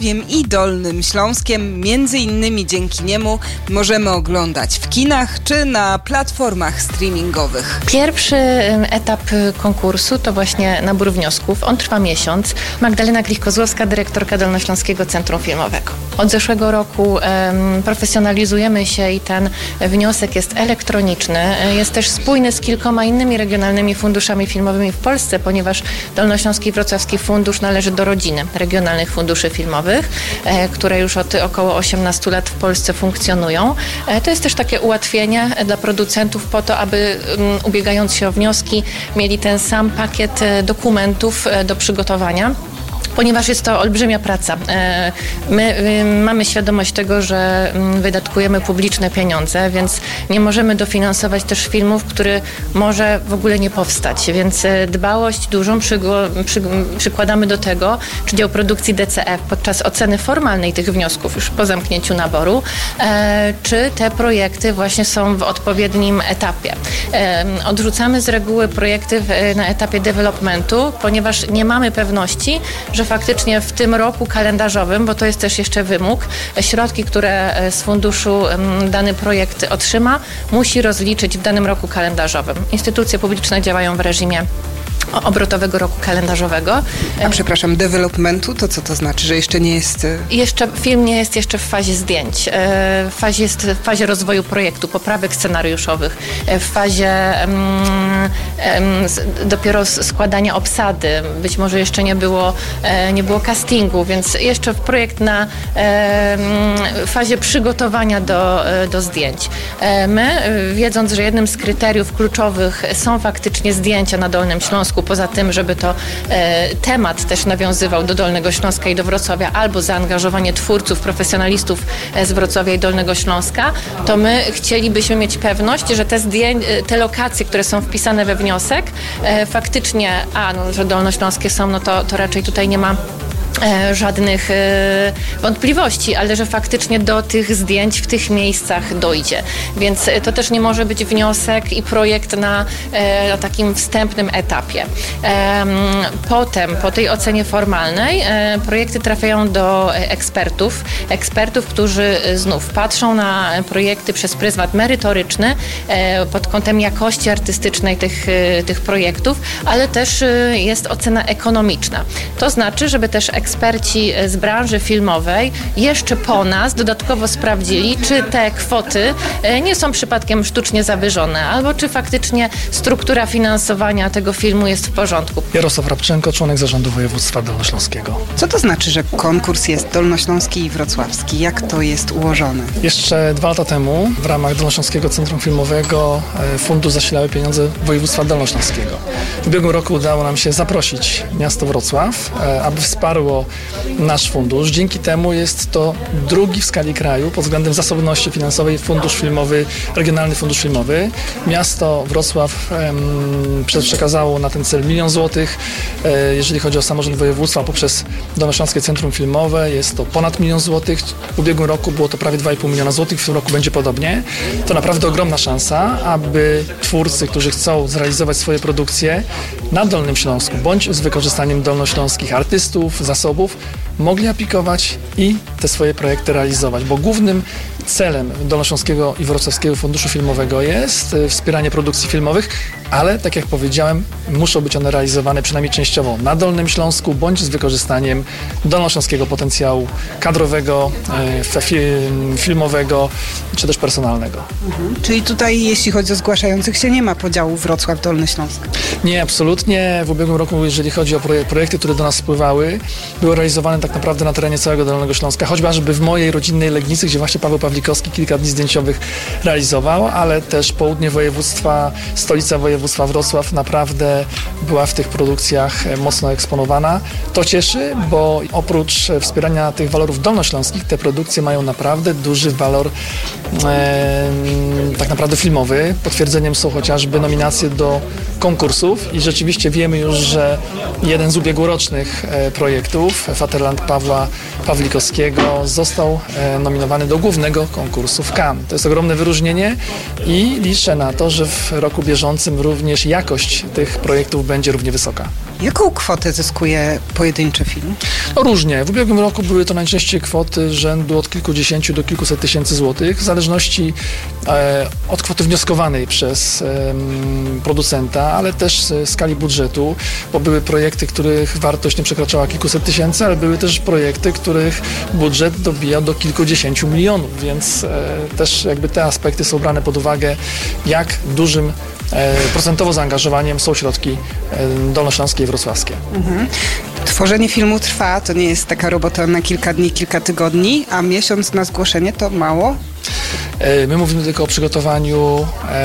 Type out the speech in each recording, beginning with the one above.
I Dolnym Śląskiem. Między innymi dzięki niemu możemy oglądać w kinach czy na platformach streamingowych. Pierwszy etap konkursu to właśnie nabór wniosków. On trwa miesiąc. Magdalena Klich-Kozłowska, dyrektorka Dolnośląskiego Centrum Filmowego. Od zeszłego roku profesjonalizujemy się i ten wniosek jest elektroniczny. Jest też spójny z kilkoma innymi regionalnymi funduszami filmowymi w Polsce, ponieważ Dolnośląski i Wrocławski Fundusz należy do rodziny regionalnych funduszy filmowych, które już od około 18 lat w Polsce funkcjonują. To jest też takie ułatwienie dla producentów po to, aby ubiegając się o wnioski mieli ten sam pakiet dokumentów do przygotowania. Ponieważ jest to olbrzymia praca. My mamy świadomość tego, że wydatkujemy publiczne pieniądze, więc nie możemy dofinansować też filmów, który może w ogóle nie powstać. Więc dbałość dużą przykładamy do tego, czy dział produkcji DCF podczas oceny formalnej tych wniosków już po zamknięciu naboru, czy te projekty właśnie są w odpowiednim etapie. Odrzucamy z reguły projekty na etapie developmentu, ponieważ nie mamy pewności, że faktycznie w tym roku kalendarzowym, bo to jest też jeszcze wymóg, środki, które z funduszu dany projekt otrzyma, musi rozliczyć w danym roku kalendarzowym. Instytucje publiczne działają w reżimie obrotowego roku kalendarzowego. A przepraszam, developmentu, to co to znaczy, że jeszcze nie jest... Film nie jest jeszcze w fazie zdjęć. Jest w fazie rozwoju projektu, poprawek scenariuszowych, w fazie dopiero składania obsady. Być może jeszcze nie było castingu, więc jeszcze projekt na fazie przygotowania do zdjęć. My, wiedząc, że jednym z kryteriów kluczowych są faktycznie zdjęcia na Dolnym Śląsku, poza tym, żeby to temat też nawiązywał do Dolnego Śląska i do Wrocławia, albo zaangażowanie twórców, profesjonalistów z Wrocławia i Dolnego Śląska, to my chcielibyśmy mieć pewność, że te lokacje, które są wpisane we wniosek, faktycznie, że dolnośląskie są, no to raczej tutaj nie ma żadnych wątpliwości, ale że faktycznie do tych zdjęć w tych miejscach dojdzie. Więc to też nie może być wniosek i projekt na takim wstępnym etapie. Potem, po tej ocenie formalnej, projekty trafiają do ekspertów, którzy znów patrzą na projekty przez pryzmat merytoryczny, pod kątem jakości artystycznej tych projektów, ale też jest ocena ekonomiczna. To znaczy, żeby też eksperci z branży filmowej jeszcze po nas dodatkowo sprawdzili, czy te kwoty nie są przypadkiem sztucznie zawyżone, albo czy faktycznie struktura finansowania tego filmu jest w porządku. Jarosław Rabczenko, członek zarządu województwa dolnośląskiego. Co to znaczy, że konkurs jest dolnośląski i wrocławski? Jak to jest ułożone? Jeszcze 2 lata temu w ramach Dolnośląskiego Centrum Filmowego fundusz zasilały pieniądze województwa dolnośląskiego. W ubiegłym roku udało nam się zaprosić miasto Wrocław, aby wsparło nasz fundusz. Dzięki temu jest to drugi w skali kraju pod względem zasobności finansowej fundusz filmowy, regionalny fundusz filmowy. Miasto Wrocław przekazało na ten cel 1 000 000 złotych. Jeżeli chodzi o samorząd województwa poprzez Dolnośląskie Centrum Filmowe jest to ponad 1 000 000 złotych. W ubiegłym roku było to prawie 2,5 miliona złotych, w tym roku będzie podobnie. To naprawdę ogromna szansa, aby twórcy, którzy chcą zrealizować swoje produkcje na Dolnym Śląsku, bądź z wykorzystaniem dolnośląskich artystów, zasobów, mogli aplikować i te swoje projekty realizować, bo głównym celem Dolnośląskiego i Wrocławskiego Funduszu Filmowego jest wspieranie produkcji filmowych, ale tak jak powiedziałem, muszą być one realizowane przynajmniej częściowo na Dolnym Śląsku, bądź z wykorzystaniem dolnośląskiego potencjału kadrowego, filmowego, czy też personalnego. Czyli tutaj, jeśli chodzi o zgłaszających się, nie ma podziału Wrocław-Dolny Śląsk? Nie, absolutnie. W ubiegłym roku, jeżeli chodzi o projekty, które do nas spływały, były realizowane tak naprawdę na terenie całego Dolnego Śląska, choćby w mojej rodzinnej Legnicy, gdzie właśnie Paweł Pawlikowski kilka dni zdjęciowych realizował, ale też południe województwa, stolica województwa Wrocław naprawdę była w tych produkcjach mocno eksponowana. To cieszy, bo oprócz wspierania tych walorów dolnośląskich, te produkcje mają naprawdę duży walor tak naprawdę filmowy. Potwierdzeniem są chociażby nominacje do konkursów i rzeczywiście wiemy już, że jeden z ubiegłorocznych projektów, Vaterland Pawła Pawlikowskiego, został nominowany do głównego konkursu w Cannes. To jest ogromne wyróżnienie i liczę na to, że w roku bieżącym również jakość tych projektów będzie równie wysoka. Jaką kwotę zyskuje pojedynczy film? No różnie. W ubiegłym roku były to najczęściej kwoty rzędu od kilkudziesięciu do kilkuset tysięcy złotych, w zależności od kwoty wnioskowanej przez producenta, ale też skali budżetu, bo były projekty, których wartość nie przekraczała kilkuset tysięcy, ale były też projekty, których budżet dobijał do kilkudziesięciu milionów, więc też jakby te aspekty są brane pod uwagę, jak dużym procentowo zaangażowaniem są środki dolnośląskie i wrocławskie. Tworzenie filmu trwa, to nie jest taka robota na kilka dni, kilka tygodni, a miesiąc na zgłoszenie to mało? My mówimy tylko o przygotowaniu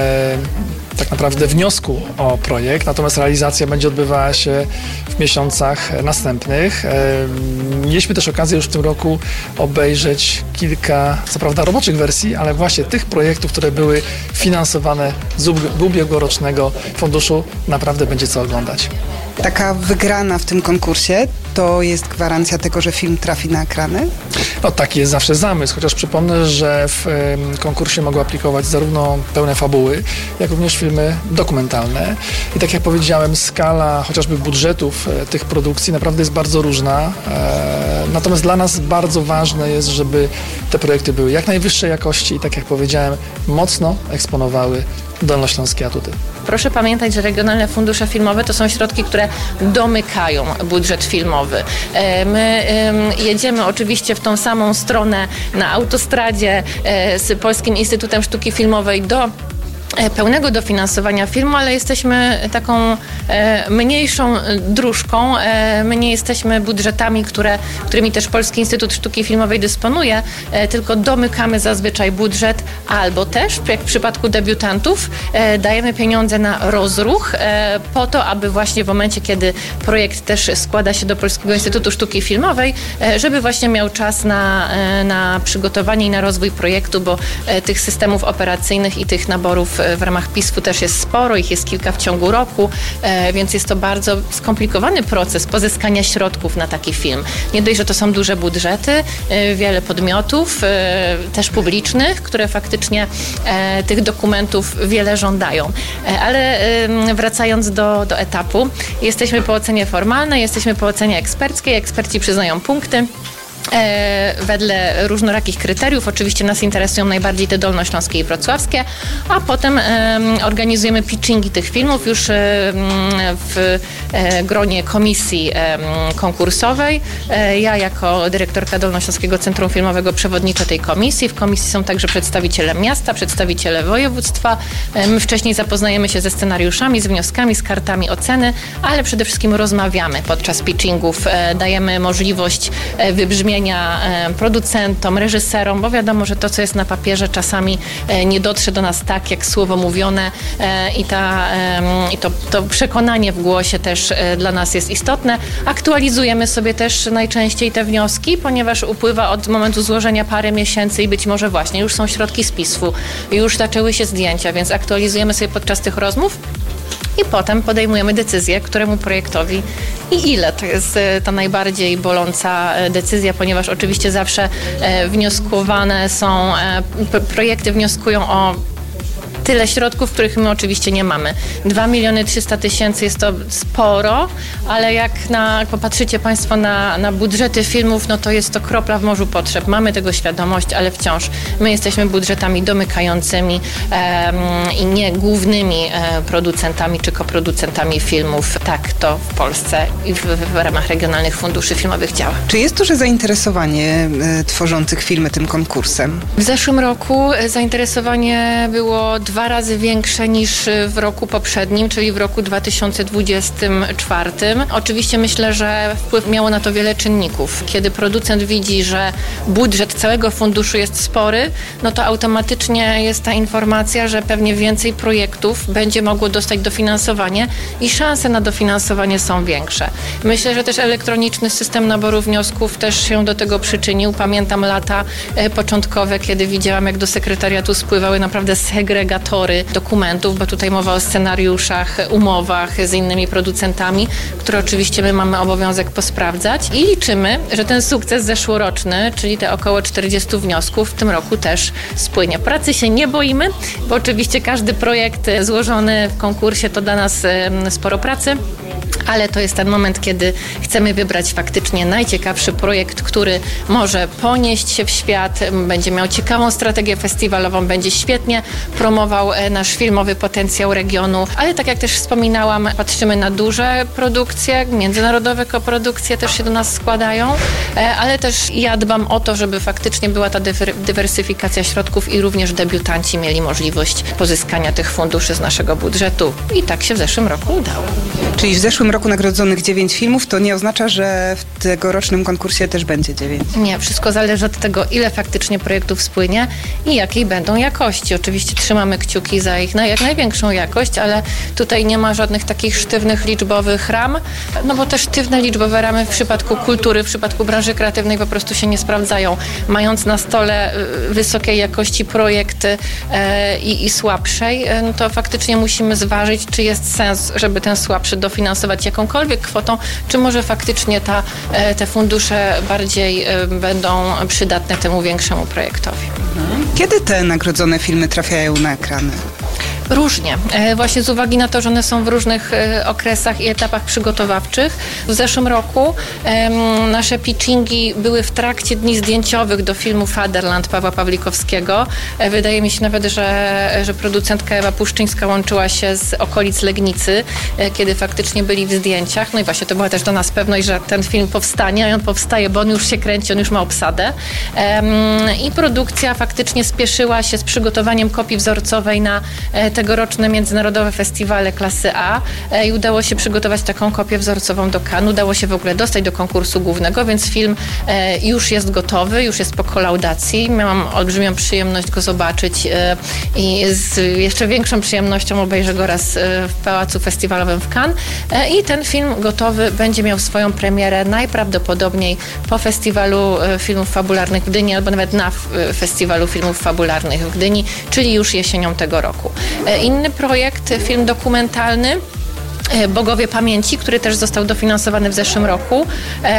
tak naprawdę wniosku o projekt, natomiast realizacja będzie odbywała się w miesiącach następnych. Mieliśmy też okazję już w tym roku obejrzeć kilka, co prawda roboczych wersji, ale właśnie tych projektów, które były finansowane z ubiegłorocznego funduszu, naprawdę będzie co oglądać. Taka wygrana w tym konkursie to jest gwarancja tego, że film trafi na ekrany? No taki jest zawsze zamysł, chociaż przypomnę, że w konkursie mogą aplikować zarówno pełne fabuły, jak również filmy dokumentalne. I tak jak powiedziałem, skala chociażby budżetów tych produkcji naprawdę jest bardzo różna. Natomiast dla nas bardzo ważne jest, żeby te projekty były jak najwyższej jakości i tak jak powiedziałem, mocno eksponowały dolnośląskie atuty. Proszę pamiętać, że regionalne fundusze filmowe to są środki, które domykają budżet filmowy. My jedziemy oczywiście w tą samą stronę na autostradzie z Polskim Instytutem Sztuki Filmowej do pełnego dofinansowania filmu, ale jesteśmy taką mniejszą dróżką. My nie jesteśmy budżetami, którymi też Polski Instytut Sztuki Filmowej dysponuje, tylko domykamy zazwyczaj budżet, albo też, jak w przypadku debiutantów, dajemy pieniądze na rozruch po to, aby właśnie w momencie, kiedy projekt też składa się do Polskiego Instytutu Sztuki Filmowej, żeby właśnie miał czas na przygotowanie i na rozwój projektu, bo tych systemów operacyjnych i tych naborów w ramach PISF-u też jest sporo, ich jest kilka w ciągu roku, więc jest to bardzo skomplikowany proces pozyskania środków na taki film. Nie dość, że to są duże budżety, wiele podmiotów, też publicznych, które faktycznie tych dokumentów wiele żądają. Ale wracając do etapu, jesteśmy po ocenie formalnej, jesteśmy po ocenie eksperckiej, eksperci przyznają punkty. Wedle różnorakich kryteriów. Oczywiście nas interesują najbardziej te dolnośląskie i wrocławskie, a potem organizujemy pitchingi tych filmów już w gronie komisji konkursowej. Ja jako dyrektorka Dolnośląskiego Centrum Filmowego przewodniczę tej komisji. W komisji są także przedstawiciele miasta, przedstawiciele województwa. My wcześniej zapoznajemy się ze scenariuszami, z wnioskami, z kartami oceny, ale przede wszystkim rozmawiamy podczas pitchingów. Dajemy możliwość wybrzmienia producentom, reżyserom, bo wiadomo, że to, co jest na papierze, czasami nie dotrze do nas tak, jak słowo mówione i to przekonanie w głosie też dla nas jest istotne. Aktualizujemy sobie też najczęściej te wnioski, ponieważ upływa od momentu złożenia parę miesięcy i być może właśnie już są środki z PISF-u, już zaczęły się zdjęcia, więc aktualizujemy sobie podczas tych rozmów. I potem podejmujemy decyzję, któremu projektowi i ile. To jest ta najbardziej boląca decyzja, ponieważ oczywiście zawsze wnioskowane są, projekty wnioskują o tyle środków, których my oczywiście nie mamy. 2 300 000 jest to sporo, ale jak popatrzycie Państwo na budżety filmów, no to jest to kropla w morzu potrzeb. Mamy tego świadomość, ale wciąż my jesteśmy budżetami domykającymi i nie głównymi producentami czy koproducentami filmów. Tak to w Polsce i w ramach regionalnych funduszy filmowych działa. Czy jest duże zainteresowanie tworzących filmy tym konkursem? W zeszłym roku zainteresowanie było 2 razy większe niż w roku poprzednim, czyli w roku 2024. Oczywiście myślę, że wpływ miało na to wiele czynników. Kiedy producent widzi, że budżet całego funduszu jest spory, no to automatycznie jest ta informacja, że pewnie więcej projektów będzie mogło dostać dofinansowanie i szanse na dofinansowanie są większe. Myślę, że też elektroniczny system naboru wniosków też się do tego przyczynił. Pamiętam lata początkowe, kiedy widziałam, jak do sekretariatu spływały naprawdę segregatory dokumentów, bo tutaj mowa o scenariuszach, umowach z innymi producentami, które oczywiście my mamy obowiązek posprawdzać i liczymy, że ten sukces zeszłoroczny, czyli te około 40 wniosków w tym roku też spłynie. Pracy się nie boimy, bo oczywiście każdy projekt złożony w konkursie to dla nas sporo pracy, ale to jest ten moment, kiedy chcemy wybrać faktycznie najciekawszy projekt, który może ponieść się w świat, będzie miał ciekawą strategię festiwalową, będzie świetnie promował nasz filmowy potencjał regionu, ale tak jak też wspominałam, patrzymy na duże produkcje, międzynarodowe koprodukcje też się do nas składają, ale też ja dbam o to, żeby faktycznie była ta dywersyfikacja środków i również debiutanci mieli możliwość pozyskania tych funduszy z naszego budżetu. I tak się w zeszłym roku udało. Czyli w zeszłym roku nagrodzonych 9 filmów, to nie oznacza, że w tegorocznym konkursie też będzie 9? Nie, wszystko zależy od tego, ile faktycznie projektów spłynie i jakiej będą jakości. Oczywiście trzymamy kciuki za ich jak największą jakość, ale tutaj nie ma żadnych takich sztywnych liczbowych ram, no bo te sztywne liczbowe ramy w przypadku kultury, w przypadku branży kreatywnej po prostu się nie sprawdzają. Mając na stole wysokiej jakości projekty i słabszej, no to faktycznie musimy zważyć, czy jest sens, żeby ten słabszy dofinansować jakąkolwiek kwotą, czy może faktycznie te fundusze bardziej będą przydatne temu większemu projektowi. Kiedy te nagrodzone filmy trafiają na ekrany? Różnie. Właśnie z uwagi na to, że one są w różnych okresach i etapach przygotowawczych. W zeszłym roku nasze pitchingi były w trakcie dni zdjęciowych do filmu Fatherland Pawła Pawlikowskiego. Wydaje mi się nawet, że producentka Ewa Puszczyńska łączyła się z okolic Legnicy, kiedy faktycznie byli w zdjęciach. No i właśnie to była też do nas pewność, że ten film powstanie, a on powstaje, bo on już się kręci, on już ma obsadę. I produkcja faktycznie spieszyła się z przygotowaniem kopii wzorcowej na tegoroczne międzynarodowe festiwale klasy A i udało się przygotować taką kopię wzorcową do Cannes. Udało się w ogóle dostać do konkursu głównego, więc film już jest gotowy, już jest po kolaudacji. Miałam olbrzymią przyjemność go zobaczyć i z jeszcze większą przyjemnością obejrzę go raz w Pałacu Festiwalowym w Cannes. I ten film gotowy będzie miał swoją premierę najprawdopodobniej po Festiwalu Filmów Fabularnych w Gdyni, albo nawet na Festiwalu Filmów Fabularnych w Gdyni, czyli już jesienią tego roku. Inny projekt, film dokumentalny Bogowie Pamięci, który też został dofinansowany w zeszłym roku,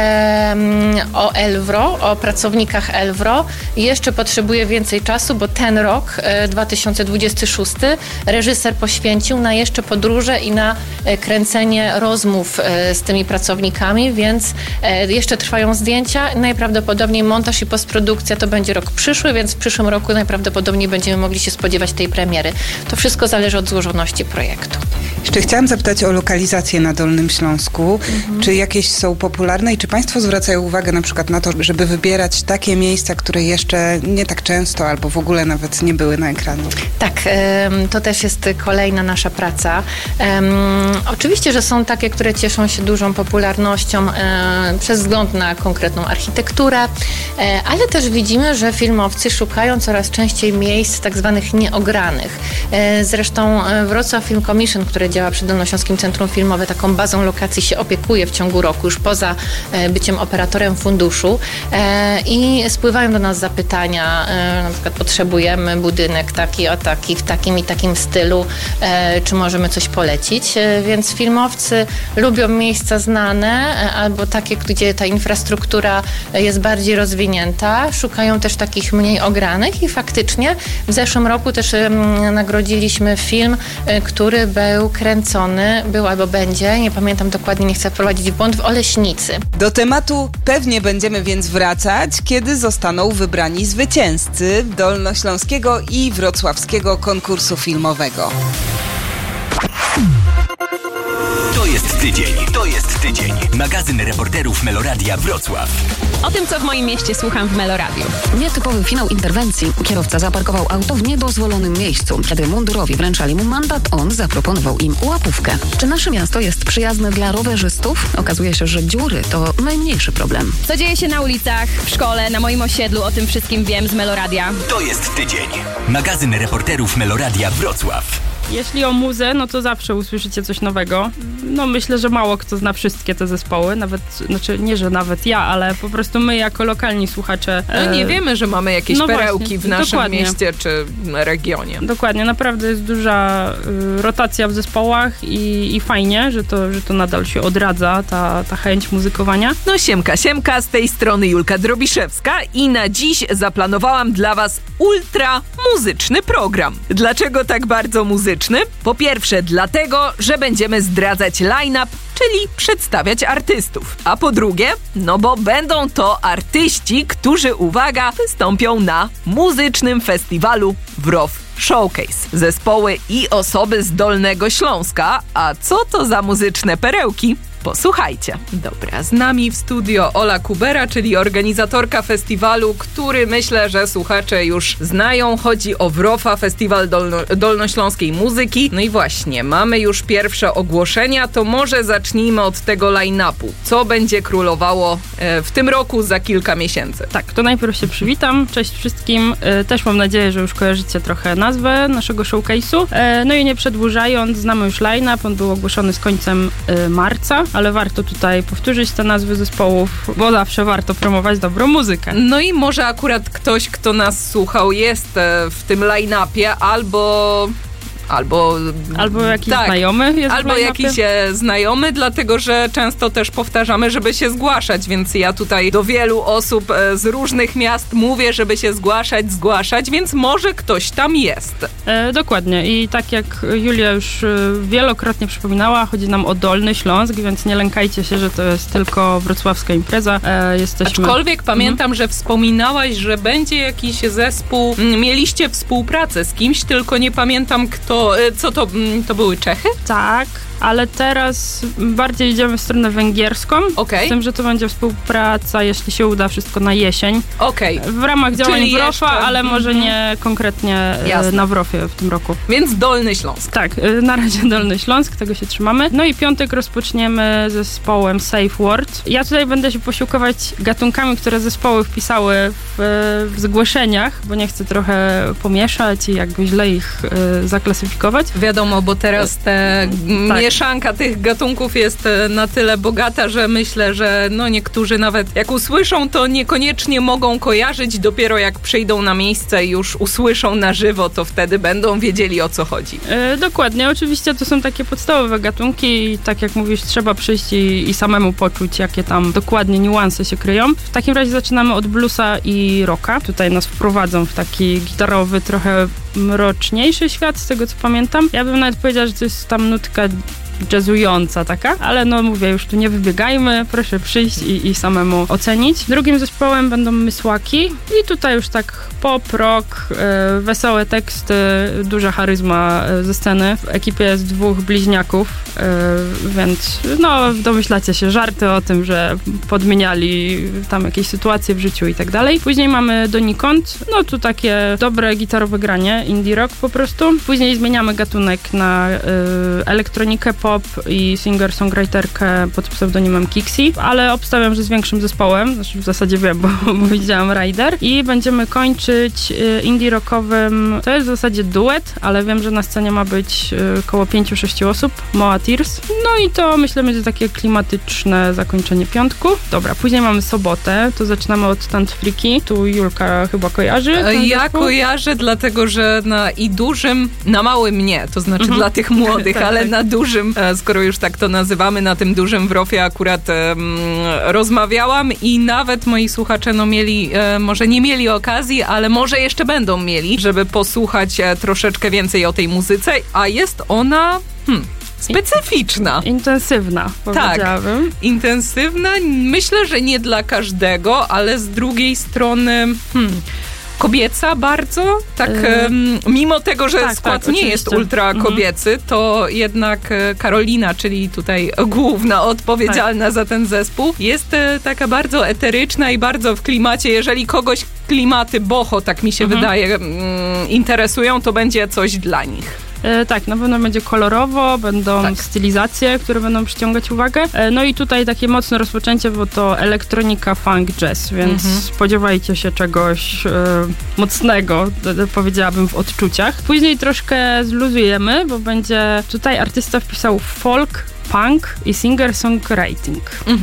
o Elwro, o pracownikach Elwro. Jeszcze potrzebuje więcej czasu, bo ten rok, 2026, reżyser poświęcił na jeszcze podróże i na kręcenie rozmów z tymi pracownikami, więc jeszcze trwają zdjęcia. Najprawdopodobniej montaż i postprodukcja to będzie rok przyszły, więc w przyszłym roku najprawdopodobniej będziemy mogli się spodziewać tej premiery. To wszystko zależy od złożoności projektu. Jeszcze chciałam zapytać o lokalizacje na Dolnym Śląsku. Czy jakieś są popularne i czy Państwo zwracają uwagę na przykład na to, żeby wybierać takie miejsca, które jeszcze nie tak często albo w ogóle nawet nie były na ekranie? Tak, to też jest kolejna nasza praca. Oczywiście, że są takie, które cieszą się dużą popularnością przez wzgląd na konkretną architekturę, ale też widzimy, że filmowcy szukają coraz częściej miejsc tak zwanych nieogranych. Zresztą Wrocław Film Commission, które działa przy Dolnośląskim Centrum Filmowe, taką bazą lokacji się opiekuje w ciągu roku, już poza byciem operatorem funduszu i spływają do nas zapytania, na przykład potrzebujemy budynek taki, o taki, w takim i takim stylu, czy możemy coś polecić, więc filmowcy lubią miejsca znane albo takie, gdzie ta infrastruktura jest bardziej rozwinięta, szukają też takich mniej ogranych i faktycznie w zeszłym roku też nagrodziliśmy film, który był kręcony, albo będzie, nie pamiętam dokładnie, nie chcę wprowadzić w błąd, w Oleśnicy. Do tematu pewnie będziemy więc wracać, kiedy zostaną wybrani zwycięzcy dolnośląskiego i wrocławskiego konkursu filmowego. To jest tydzień. Magazyn reporterów Meloradia Wrocław. O tym, co w moim mieście słucham w Meloradiu. Nietypowy finał interwencji. Kierowca zaparkował auto w niedozwolonym miejscu. Kiedy mundurowi wręczali mu mandat, on zaproponował im łapówkę. Czy nasze miasto jest przyjazne dla rowerzystów? Okazuje się, że dziury to najmniejszy problem. Co dzieje się na ulicach, w szkole, na moim osiedlu, o tym wszystkim wiem z Meloradia. To jest tydzień. Magazyn reporterów Meloradia Wrocław. Jeśli o muzę, no to zawsze usłyszycie coś nowego. No myślę, że mało kto zna wszystkie te zespoły, nawet, znaczy nie, że nawet ja, ale po prostu my jako lokalni słuchacze... No nie wiemy, że mamy jakieś perełki właśnie, w naszym mieście czy regionie. Dokładnie, naprawdę jest duża rotacja w zespołach i fajnie, że to nadal się odradza, ta chęć muzykowania. No siemka, z tej strony Julka Drobiszewska i na dziś zaplanowałam dla was ultra muzyczny program. Dlaczego tak bardzo muzyczny? muzyczny? Po pierwsze dlatego, że będziemy zdradzać line-up, czyli przedstawiać artystów. A po drugie, no bo będą to artyści, którzy, uwaga, wystąpią na muzycznym festiwalu WROF Showcase. Zespoły i osoby z Dolnego Śląska. A co to za muzyczne perełki? Posłuchajcie. Dobra, z nami w studio Ola Kubera, czyli organizatorka festiwalu, który myślę, że słuchacze już znają. Chodzi o WROF-a, Festiwal Dolnośląskiej Muzyki. No i właśnie, mamy już pierwsze ogłoszenia, to może zacznijmy od tego line-upu. Co będzie królowało w tym roku za kilka miesięcy? Tak, to najpierw się przywitam. Cześć wszystkim. Też mam nadzieję, że już kojarzycie trochę nazwę naszego showcase'u. No i nie przedłużając, znamy już line-up. On był ogłoszony z końcem marca, ale warto tutaj powtórzyć te nazwy zespołów, bo zawsze warto promować dobrą muzykę. No i może akurat ktoś, kto nas słuchał, jest w tym line-upie albo jakiś znajomy jest albo jakiś znajomy, dlatego że często też powtarzamy, żeby się zgłaszać, więc ja tutaj do wielu osób z różnych miast mówię, żeby się zgłaszać, więc może ktoś tam jest. Dokładnie i tak jak Julia już wielokrotnie przypominała, chodzi nam o Dolny Śląsk, więc nie lękajcie się, że to jest tylko wrocławska impreza. Aczkolwiek pamiętam, że wspominałaś, że będzie jakiś zespół, mieliście współpracę z kimś, tylko nie pamiętam kto. Co to były Czechy? Tak, ale teraz bardziej idziemy w stronę węgierską. Okay. Z tym, że to będzie współpraca, jeśli się uda, wszystko na jesień. W ramach działań WROF-a, ale może nie konkretnie na WROF-ie w tym roku. Więc Dolny Śląsk. Tak, na razie Dolny Śląsk, tego się trzymamy. No i piątek rozpoczniemy zespołem Safe Word. Ja tutaj będę się posiłkować gatunkami, które zespoły wpisały w zgłoszeniach, bo nie chcę trochę pomieszać i jakby źle ich zaklasyfikować. Wiadomo, bo teraz mieszanka tych gatunków jest na tyle bogata, że myślę, że niektórzy nawet jak usłyszą, to niekoniecznie mogą kojarzyć. Dopiero jak przyjdą na miejsce i już usłyszą na żywo, to wtedy będą wiedzieli, o co chodzi. Dokładnie. Oczywiście to są takie podstawowe gatunki i tak jak mówisz, trzeba przyjść i samemu poczuć, jakie tam dokładnie niuanse się kryją. W takim razie zaczynamy od bluesa i rocka. Tutaj nas wprowadzą w taki gitarowy, trochę mroczniejszy świat, z tego co pamiętam. Ja bym nawet powiedziała, że to jest tam nutka jazzująca taka, ale mówię, już tu nie wybiegajmy, proszę przyjść i samemu ocenić. Drugim zespołem będą Mysłaki i tutaj już tak pop, rock, wesołe teksty, duża charyzma ze sceny. W ekipie jest 2 bliźniaków, więc domyślacie się, żarty o tym, że podmieniali tam jakieś sytuacje w życiu i tak dalej. Później mamy Donikąd, tu takie dobre gitarowe granie, indie rock po prostu. Później zmieniamy gatunek na elektronikę, pop i singer-songwriterkę pod pseudonimem Kixi, ale obstawiam, że z większym zespołem, znaczy w zasadzie wiem, bo widziałam Rider i będziemy kończyć indie rockowym, to jest w zasadzie duet, ale wiem, że na scenie ma być około 5-6 osób, Moa Tears. No i to myślę będzie takie klimatyczne zakończenie piątku. Dobra, później mamy sobotę, to zaczynamy od Stand Freaky, tu Julka chyba kojarzy. Ja kojarzę, dlatego że na małym nie, to znaczy dla tych młodych, ale na dużym, skoro już tak to nazywamy, na tym dużym WROF-ie akurat rozmawiałam i nawet moi słuchacze mieli, może nie mieli okazji, ale może jeszcze będą mieli, żeby posłuchać troszeczkę więcej o tej muzyce, a jest ona specyficzna. Intensywna, powiedziałabym. Tak, intensywna. Myślę, że nie dla każdego, ale z drugiej strony kobieca bardzo, tak mimo tego, że skład nie jest ultra kobiecy, to jednak Karolina, czyli tutaj główna odpowiedzialna za ten zespół, jest taka bardzo eteryczna i bardzo w klimacie. Jeżeli kogoś klimaty boho, tak mi się wydaje, interesują, to będzie coś dla nich. Tak, na pewno będzie kolorowo, będą stylizacje, które będą przyciągać uwagę. No i tutaj takie mocne rozpoczęcie, bo to elektronika, funk, jazz, więc spodziewajcie się czegoś mocnego, powiedziałabym, w odczuciach. Później troszkę zluzujemy, bo będzie tutaj artysta wpisał folk, punk i singer-songwriting.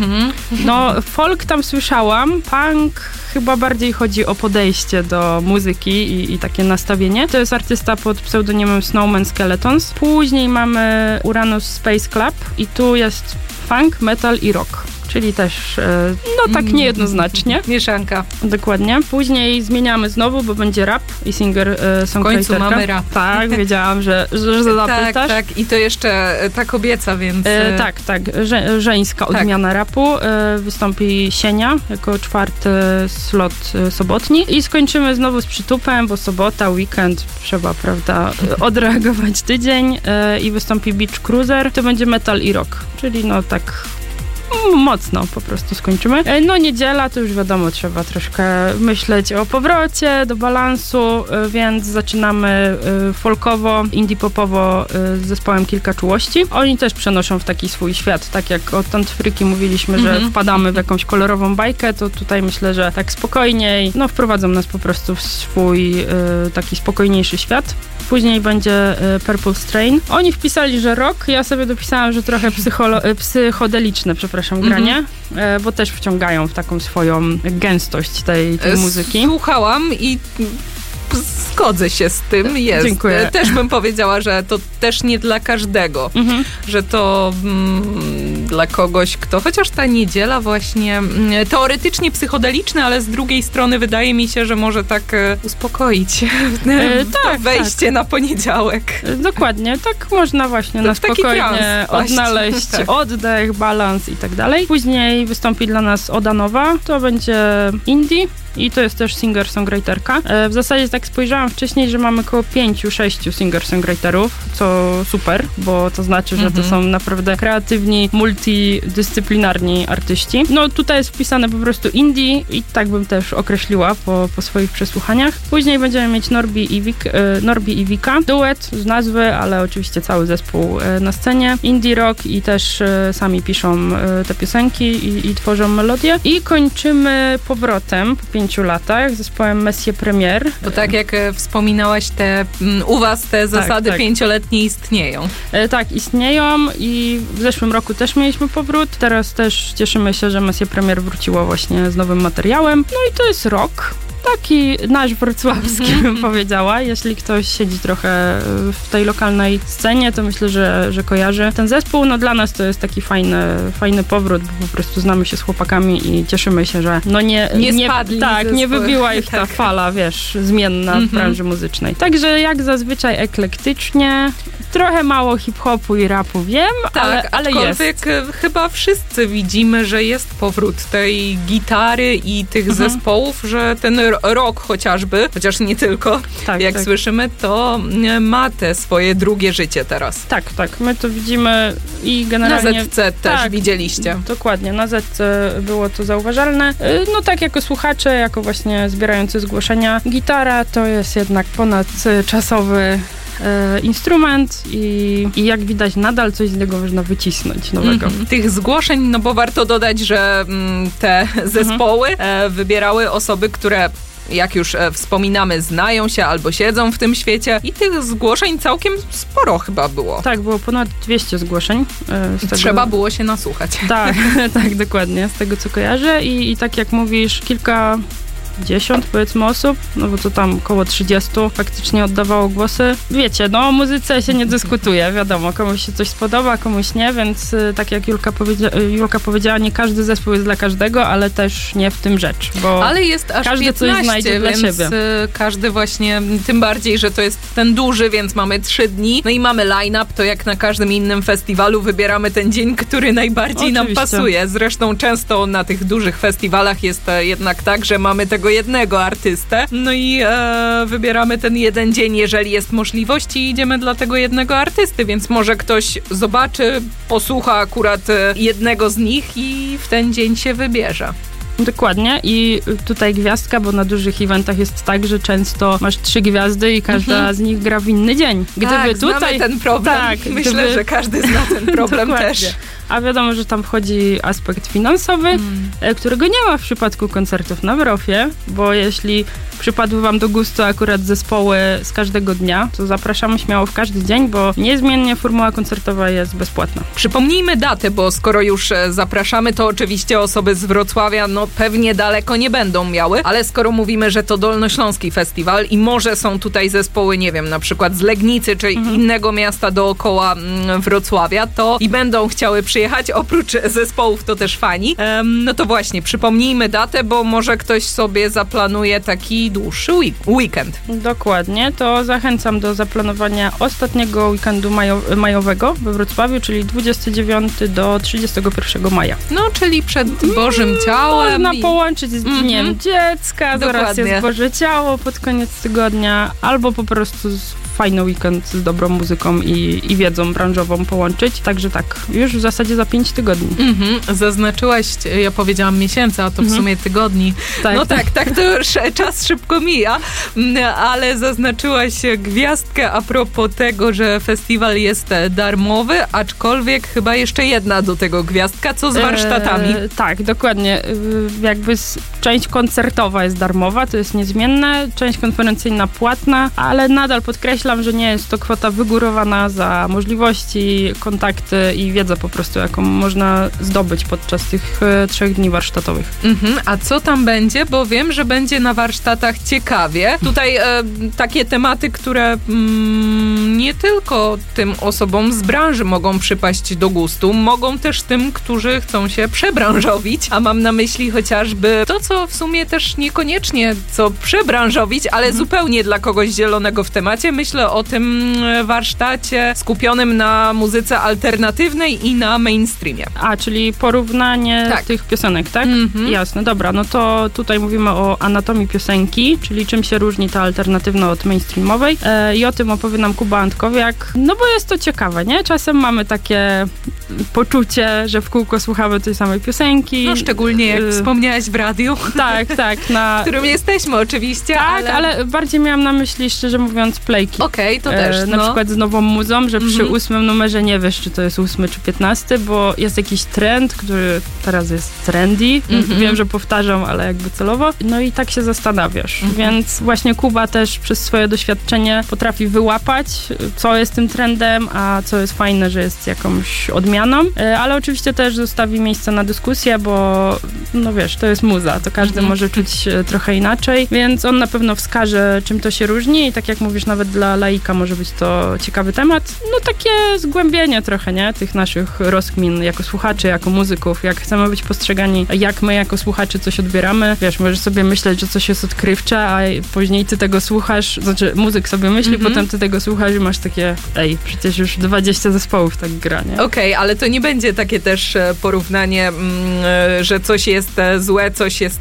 Folk tam słyszałam, punk chyba bardziej chodzi o podejście do muzyki i takie nastawienie. To jest artysta pod pseudonimem Snowman Skeletons. Później mamy Uranus Space Club i tu jest funk, metal i rock. czyli też tak niejednoznacznie. Mieszanka. Dokładnie. Później zmieniamy znowu, bo będzie rap i singer-songwriterka. W końcu mamy rap. Tak, wiedziałam, że zapytasz. Tak, i to jeszcze ta kobieca, więc... Tak, żeńska odmiana rapu. Wystąpi Sienia jako 4. slot sobotni i skończymy znowu z przytupem, bo sobota, weekend, trzeba, prawda, odreagować tydzień i wystąpi Beach Cruiser. To będzie metal i rock, czyli tak mocno po prostu skończymy. Niedziela to już wiadomo, trzeba troszkę myśleć o powrocie do balansu, więc zaczynamy folkowo, indie-popowo z zespołem Kilka Czułości. Oni też przenoszą w taki swój świat, tak jak od Tantfryki mówiliśmy, że wpadamy w jakąś kolorową bajkę, to tutaj myślę, że tak spokojniej, wprowadzą nas po prostu w swój taki spokojniejszy świat. Później będzie Purple Strain. Oni wpisali, że rock, ja sobie dopisałam, że trochę psychodeliczne, granie, bo też wciągają w taką swoją gęstość tej muzyki. Słuchałam i zgodzę się z tym. Jest. Dziękuję. Też bym powiedziała, że to też nie dla każdego. Że to dla kogoś, kto... Chociaż ta niedziela właśnie teoretycznie psychodeliczna, ale z drugiej strony wydaje mi się, że może tak uspokoić to wejście na poniedziałek. Dokładnie. Tak można właśnie na spokojnie odnaleźć oddech, balans i tak dalej. Później wystąpi dla nas Oda Nowa. To będzie indie. I to jest też singer-songwriterka. W zasadzie tak spojrzałam wcześniej, że mamy około 5-6 singer-songwriterów, co super, bo to znaczy, że to są naprawdę kreatywni, multidyscyplinarni artyści. Tutaj jest wpisane po prostu indie i tak bym też określiła po swoich przesłuchaniach. Później będziemy mieć Norbi i Wika. Duet z nazwy, ale oczywiście cały zespół na scenie. Indie rock i też sami piszą te piosenki i tworzą melodie. I kończymy powrotem po 5 latach z zespołem Messier Premier. Bo tak jak wspominałaś, u was te zasady 5-letnie istnieją. Tak, istnieją i w zeszłym roku też mieliśmy powrót. Teraz też cieszymy się, że Messier Premier wróciło właśnie z nowym materiałem. I to jest rok. Taki nasz wrocławski, bym powiedziała. Jeśli ktoś siedzi trochę w tej lokalnej scenie, to myślę, że kojarzy ten zespół. Dla nas to jest taki fajny powrót, bo po prostu znamy się z chłopakami i cieszymy się, że nie spadli. Tak, nie wybiła ich ta fala, zmienna w branży muzycznej. Także jak zazwyczaj eklektycznie, trochę mało hip-hopu i rapu wiem, ale jest. Chyba wszyscy widzimy, że jest powrót tej gitary i tych zespołów, że ten rock chociażby, chociaż nie tylko, jak słyszymy, to ma te swoje drugie życie teraz. Tak. My to widzimy i generalnie... Na ZC też widzieliście. Dokładnie, na ZC było to zauważalne. Tak jako słuchacze, jako właśnie zbierający zgłoszenia, gitara to jest jednak ponadczasowy instrument i jak widać nadal coś z niego można wycisnąć nowego. Tych zgłoszeń, bo warto dodać, że te zespoły wybierały osoby, które jak już wspominamy, znają się albo siedzą w tym świecie i tych zgłoszeń całkiem sporo chyba było. Tak, było ponad 200 zgłoszeń. Trzeba było się nasłuchać. Tak, dokładnie, z tego co kojarzę i tak jak mówisz, kilkadziesiąt powiedzmy osób, bo to tam około 30 faktycznie oddawało głosy. Wiecie, o muzyce się nie dyskutuje, wiadomo, komuś się coś spodoba, komuś nie, więc tak jak Julka powiedziała, nie każdy zespół jest dla każdego, ale też nie w tym rzecz, bo ale jest aż każdy 15, coś znajdzie dla siebie. Każdy właśnie, tym bardziej, że to jest ten duży, więc mamy 3 dni, i mamy line-up, to jak na każdym innym festiwalu wybieramy ten dzień, który najbardziej nam pasuje. Zresztą często na tych dużych festiwalach jest jednak tak, że mamy tego jednego artystę, i wybieramy ten jeden dzień, jeżeli jest możliwość i idziemy dla tego jednego artysty, więc może ktoś zobaczy, posłucha akurat jednego z nich i w ten dzień się wybierze. Dokładnie i tutaj gwiazdka, bo na dużych eventach jest tak, że często masz 3 gwiazdy i każda z nich gra w inny dzień. Gdyby znamy ten problem. Myślę, że każdy zna ten problem też. A wiadomo, że tam wchodzi aspekt finansowy, którego nie ma w przypadku koncertów na Wrofie, bo jeśli przypadły wam do gustu akurat zespoły z każdego dnia, to zapraszamy śmiało w każdy dzień, bo niezmiennie formuła koncertowa jest bezpłatna. Przypomnijmy datę, bo skoro już zapraszamy, to oczywiście osoby z Wrocławia pewnie daleko nie będą miały, ale skoro mówimy, że to Dolnośląski Festiwal i może są tutaj zespoły, nie wiem, na przykład z Legnicy czy innego miasta dookoła Wrocławia, to i będą chciały przyjechać, oprócz zespołów to też fani, no to właśnie przypomnijmy datę, bo może ktoś sobie zaplanuje taki dłuższy weekend. Dokładnie, to zachęcam do zaplanowania ostatniego weekendu majowego we Wrocławiu, czyli 29 do 31 maja. No, czyli przed Bożym Ciałem. Można połączyć z Dniem Dziecka, zaraz jest Boże Ciało pod koniec tygodnia, albo po prostu fajny weekend z dobrą muzyką i wiedzą branżową połączyć. Także tak, już w zasadzie za 5 tygodni. Zaznaczyłaś, ja powiedziałam miesięcy, a to w sumie tygodni. Tak. No tak, to już czas szybko mija, ale zaznaczyłaś gwiazdkę a propos tego, że festiwal jest darmowy, aczkolwiek chyba jeszcze jedna do tego gwiazdka, co z warsztatami? Tak, dokładnie. Jakby część koncertowa jest darmowa, to jest niezmienne, część konferencyjna płatna, ale nadal podkreślam, że nie jest to kwota wygórowana za możliwości, kontakty i wiedzę po prostu, jaką można zdobyć podczas tych 3 dni warsztatowych. A co tam będzie? Bo wiem, że będzie na warsztatach ciekawie. Tutaj takie tematy, które nie tylko tym osobom z branży mogą przypaść do gustu, mogą też tym, którzy chcą się przebranżowić, a mam na myśli chociażby to, co w sumie też niekoniecznie co przebranżowić, ale zupełnie dla kogoś zielonego w temacie. Myślę o tym warsztacie skupionym na muzyce alternatywnej i na mainstreamie. Czyli porównanie tych piosenek, tak? Jasne, dobra, no to tutaj mówimy o anatomii piosenki, czyli czym się różni ta alternatywna od mainstreamowej i o tym opowie nam Kuba Antkowiak, no bo jest to ciekawe, nie? Czasem mamy takie poczucie, że w kółko słuchamy tej samej piosenki. No szczególnie jak wspomniałaś w radiu. Tak, w którym jesteśmy oczywiście. Tak, ale bardziej miałam na myśli, szczerze mówiąc, playki. Okej, to też. Na przykład z nową muzą, że przy 8 numerze nie wiesz, czy to jest 8 czy 15, bo jest jakiś trend, który teraz jest trendy. Wiem, że powtarzam, ale jakby celowo. No i tak się zastanawiasz. Więc właśnie Kuba też przez swoje doświadczenie potrafi wyłapać, co jest tym trendem, a co jest fajne, że jest jakąś odmianą. Ale oczywiście też zostawi miejsce na dyskusję, bo no wiesz, to jest muza, to każdy może czuć trochę inaczej, więc on na pewno wskaże, czym to się różni i tak jak mówisz, nawet dla laika może być to ciekawy temat. No takie zgłębienie trochę, nie? Tych naszych rozkmin jako słuchaczy, jako muzyków, jak chcemy być postrzegani, jak my jako słuchacze coś odbieramy. Wiesz, możesz sobie myśleć, że coś jest odkrywcze, a później ty tego słuchasz, znaczy muzyk sobie myśli, potem ty tego słuchasz i masz takie, przecież już 20 zespołów tak gra, nie? Okej, ale to nie będzie takie też porównanie, że coś jest złe, coś jest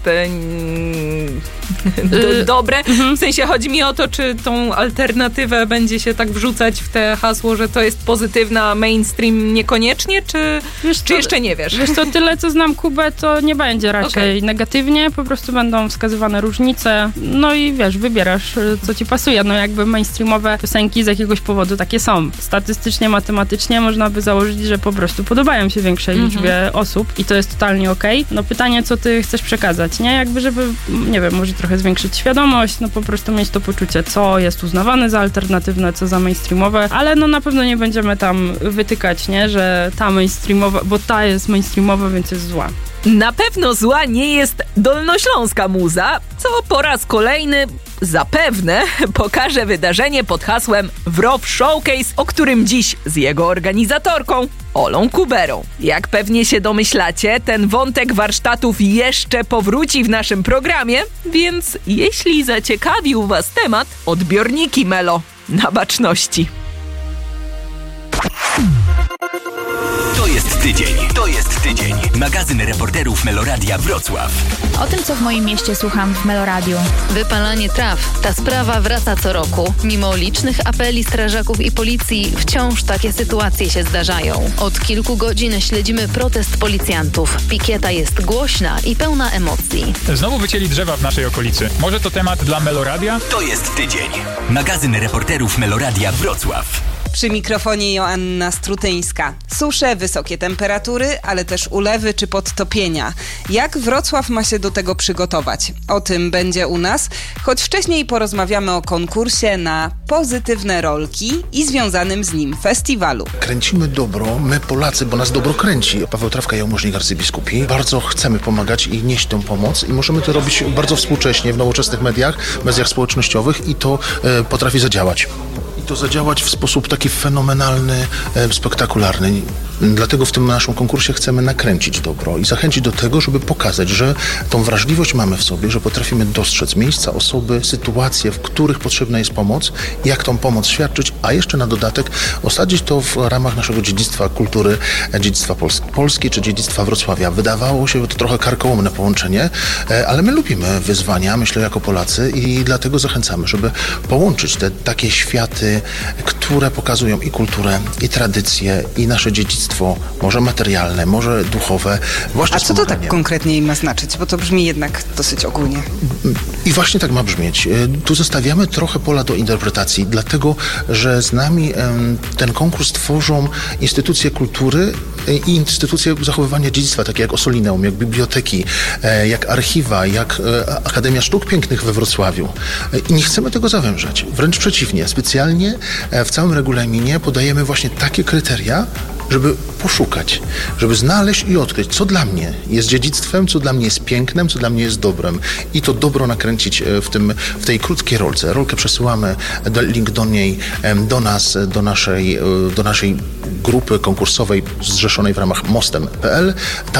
dobre. W sensie chodzi mi o to, czy tą alternatywę będzie się tak wrzucać w te hasło, że to jest pozytywna, a mainstream niekoniecznie, czy jeszcze nie wiesz? Wiesz co, tyle co znam Kubę, to nie będzie raczej negatywnie, po prostu będą wskazywane różnice, no i wiesz, wybierasz, co ci pasuje. No jakby mainstreamowe piosenki z jakiegoś powodu takie są. Statystycznie, matematycznie można by założyć, że po prostu podobają się większej liczbie osób i to jest totalnie okej. No pytanie, co ty chcesz przekazać, nie? Jakby, żeby, nie wiem, może trochę zwiększyć świadomość, no po prostu mieć to poczucie, co jest uznawane za alternatywne, co za mainstreamowe, ale no na pewno nie będziemy tam wytykać, nie? Że ta mainstreamowa, bo ta jest mainstreamowa, więc jest zła. Na pewno zła nie jest dolnośląska muza, co po raz kolejny zapewne pokaże wydarzenie pod hasłem Wrow Showcase, o którym dziś z jego organizatorką Olą Kuberą. Jak pewnie się domyślacie, ten wątek warsztatów jeszcze powróci w naszym programie, więc jeśli zaciekawił was temat, odbiorniki Melo na baczności. To jest tydzień. Magazyn reporterów Meloradia Wrocław. O tym, co w moim mieście słucham w Meloradiu. Wypalanie traw. Ta sprawa wraca co roku. Mimo licznych apeli strażaków i policji, wciąż takie sytuacje się zdarzają. Od kilku godzin śledzimy protest policjantów. Pikieta jest głośna i pełna emocji. Znowu wycięli drzewa w naszej okolicy. Może to temat dla Meloradia? To jest tydzień. Magazyn reporterów Meloradia Wrocław. Przy mikrofonie Joanna Strutyńska. Susze, wysokie temperatury, ale też ulewy czy podtopienia. Jak Wrocław ma się do tego przygotować? O tym będzie u nas, choć wcześniej porozmawiamy o konkursie na pozytywne rolki i związanym z nim festiwalu. Kręcimy dobro, my Polacy, bo nas dobro kręci. Paweł Trawka, jałmużnik arcybiskupi. Bardzo chcemy pomagać i nieść tę pomoc i możemy to robić bardzo współcześnie w nowoczesnych mediach społecznościowych i to potrafi zadziałać. To zadziałać w sposób taki fenomenalny, spektakularny. Dlatego w tym naszym konkursie chcemy nakręcić dobro i zachęcić do tego, żeby pokazać, że tą wrażliwość mamy w sobie, że potrafimy dostrzec miejsca, osoby, sytuacje, w których potrzebna jest pomoc, jak tą pomoc świadczyć, a jeszcze na dodatek osadzić to w ramach naszego dziedzictwa kultury, dziedzictwa Polski czy dziedzictwa Wrocławia. Wydawało się to trochę karkołomne połączenie, ale my lubimy wyzwania, myślę, jako Polacy i dlatego zachęcamy, żeby połączyć te takie światy, które pokazują i kulturę, i tradycję, i nasze dziedzictwo, może materialne, może duchowe. A co to tak konkretnie ma znaczyć? Bo to brzmi jednak dosyć ogólnie. I właśnie tak ma brzmieć. Tu zostawiamy trochę pola do interpretacji, dlatego, że z nami ten konkurs tworzą instytucje kultury i instytucje zachowywania dziedzictwa, takie jak Ossolineum, jak biblioteki, jak archiwa, jak Akademia Sztuk Pięknych we Wrocławiu. I nie chcemy tego zawężać. Wręcz przeciwnie. Specjalnie w całym regulaminie podajemy właśnie takie kryteria, żeby poszukać, żeby znaleźć i odkryć, co dla mnie jest dziedzictwem, co dla mnie jest pięknem, co dla mnie jest dobrem. I to dobro nakręcić w tej krótkiej rolce. Rolkę przesyłamy, link do niej, do nas, do naszej grupy konkursowej zrzeszonej w ramach mostem.pl.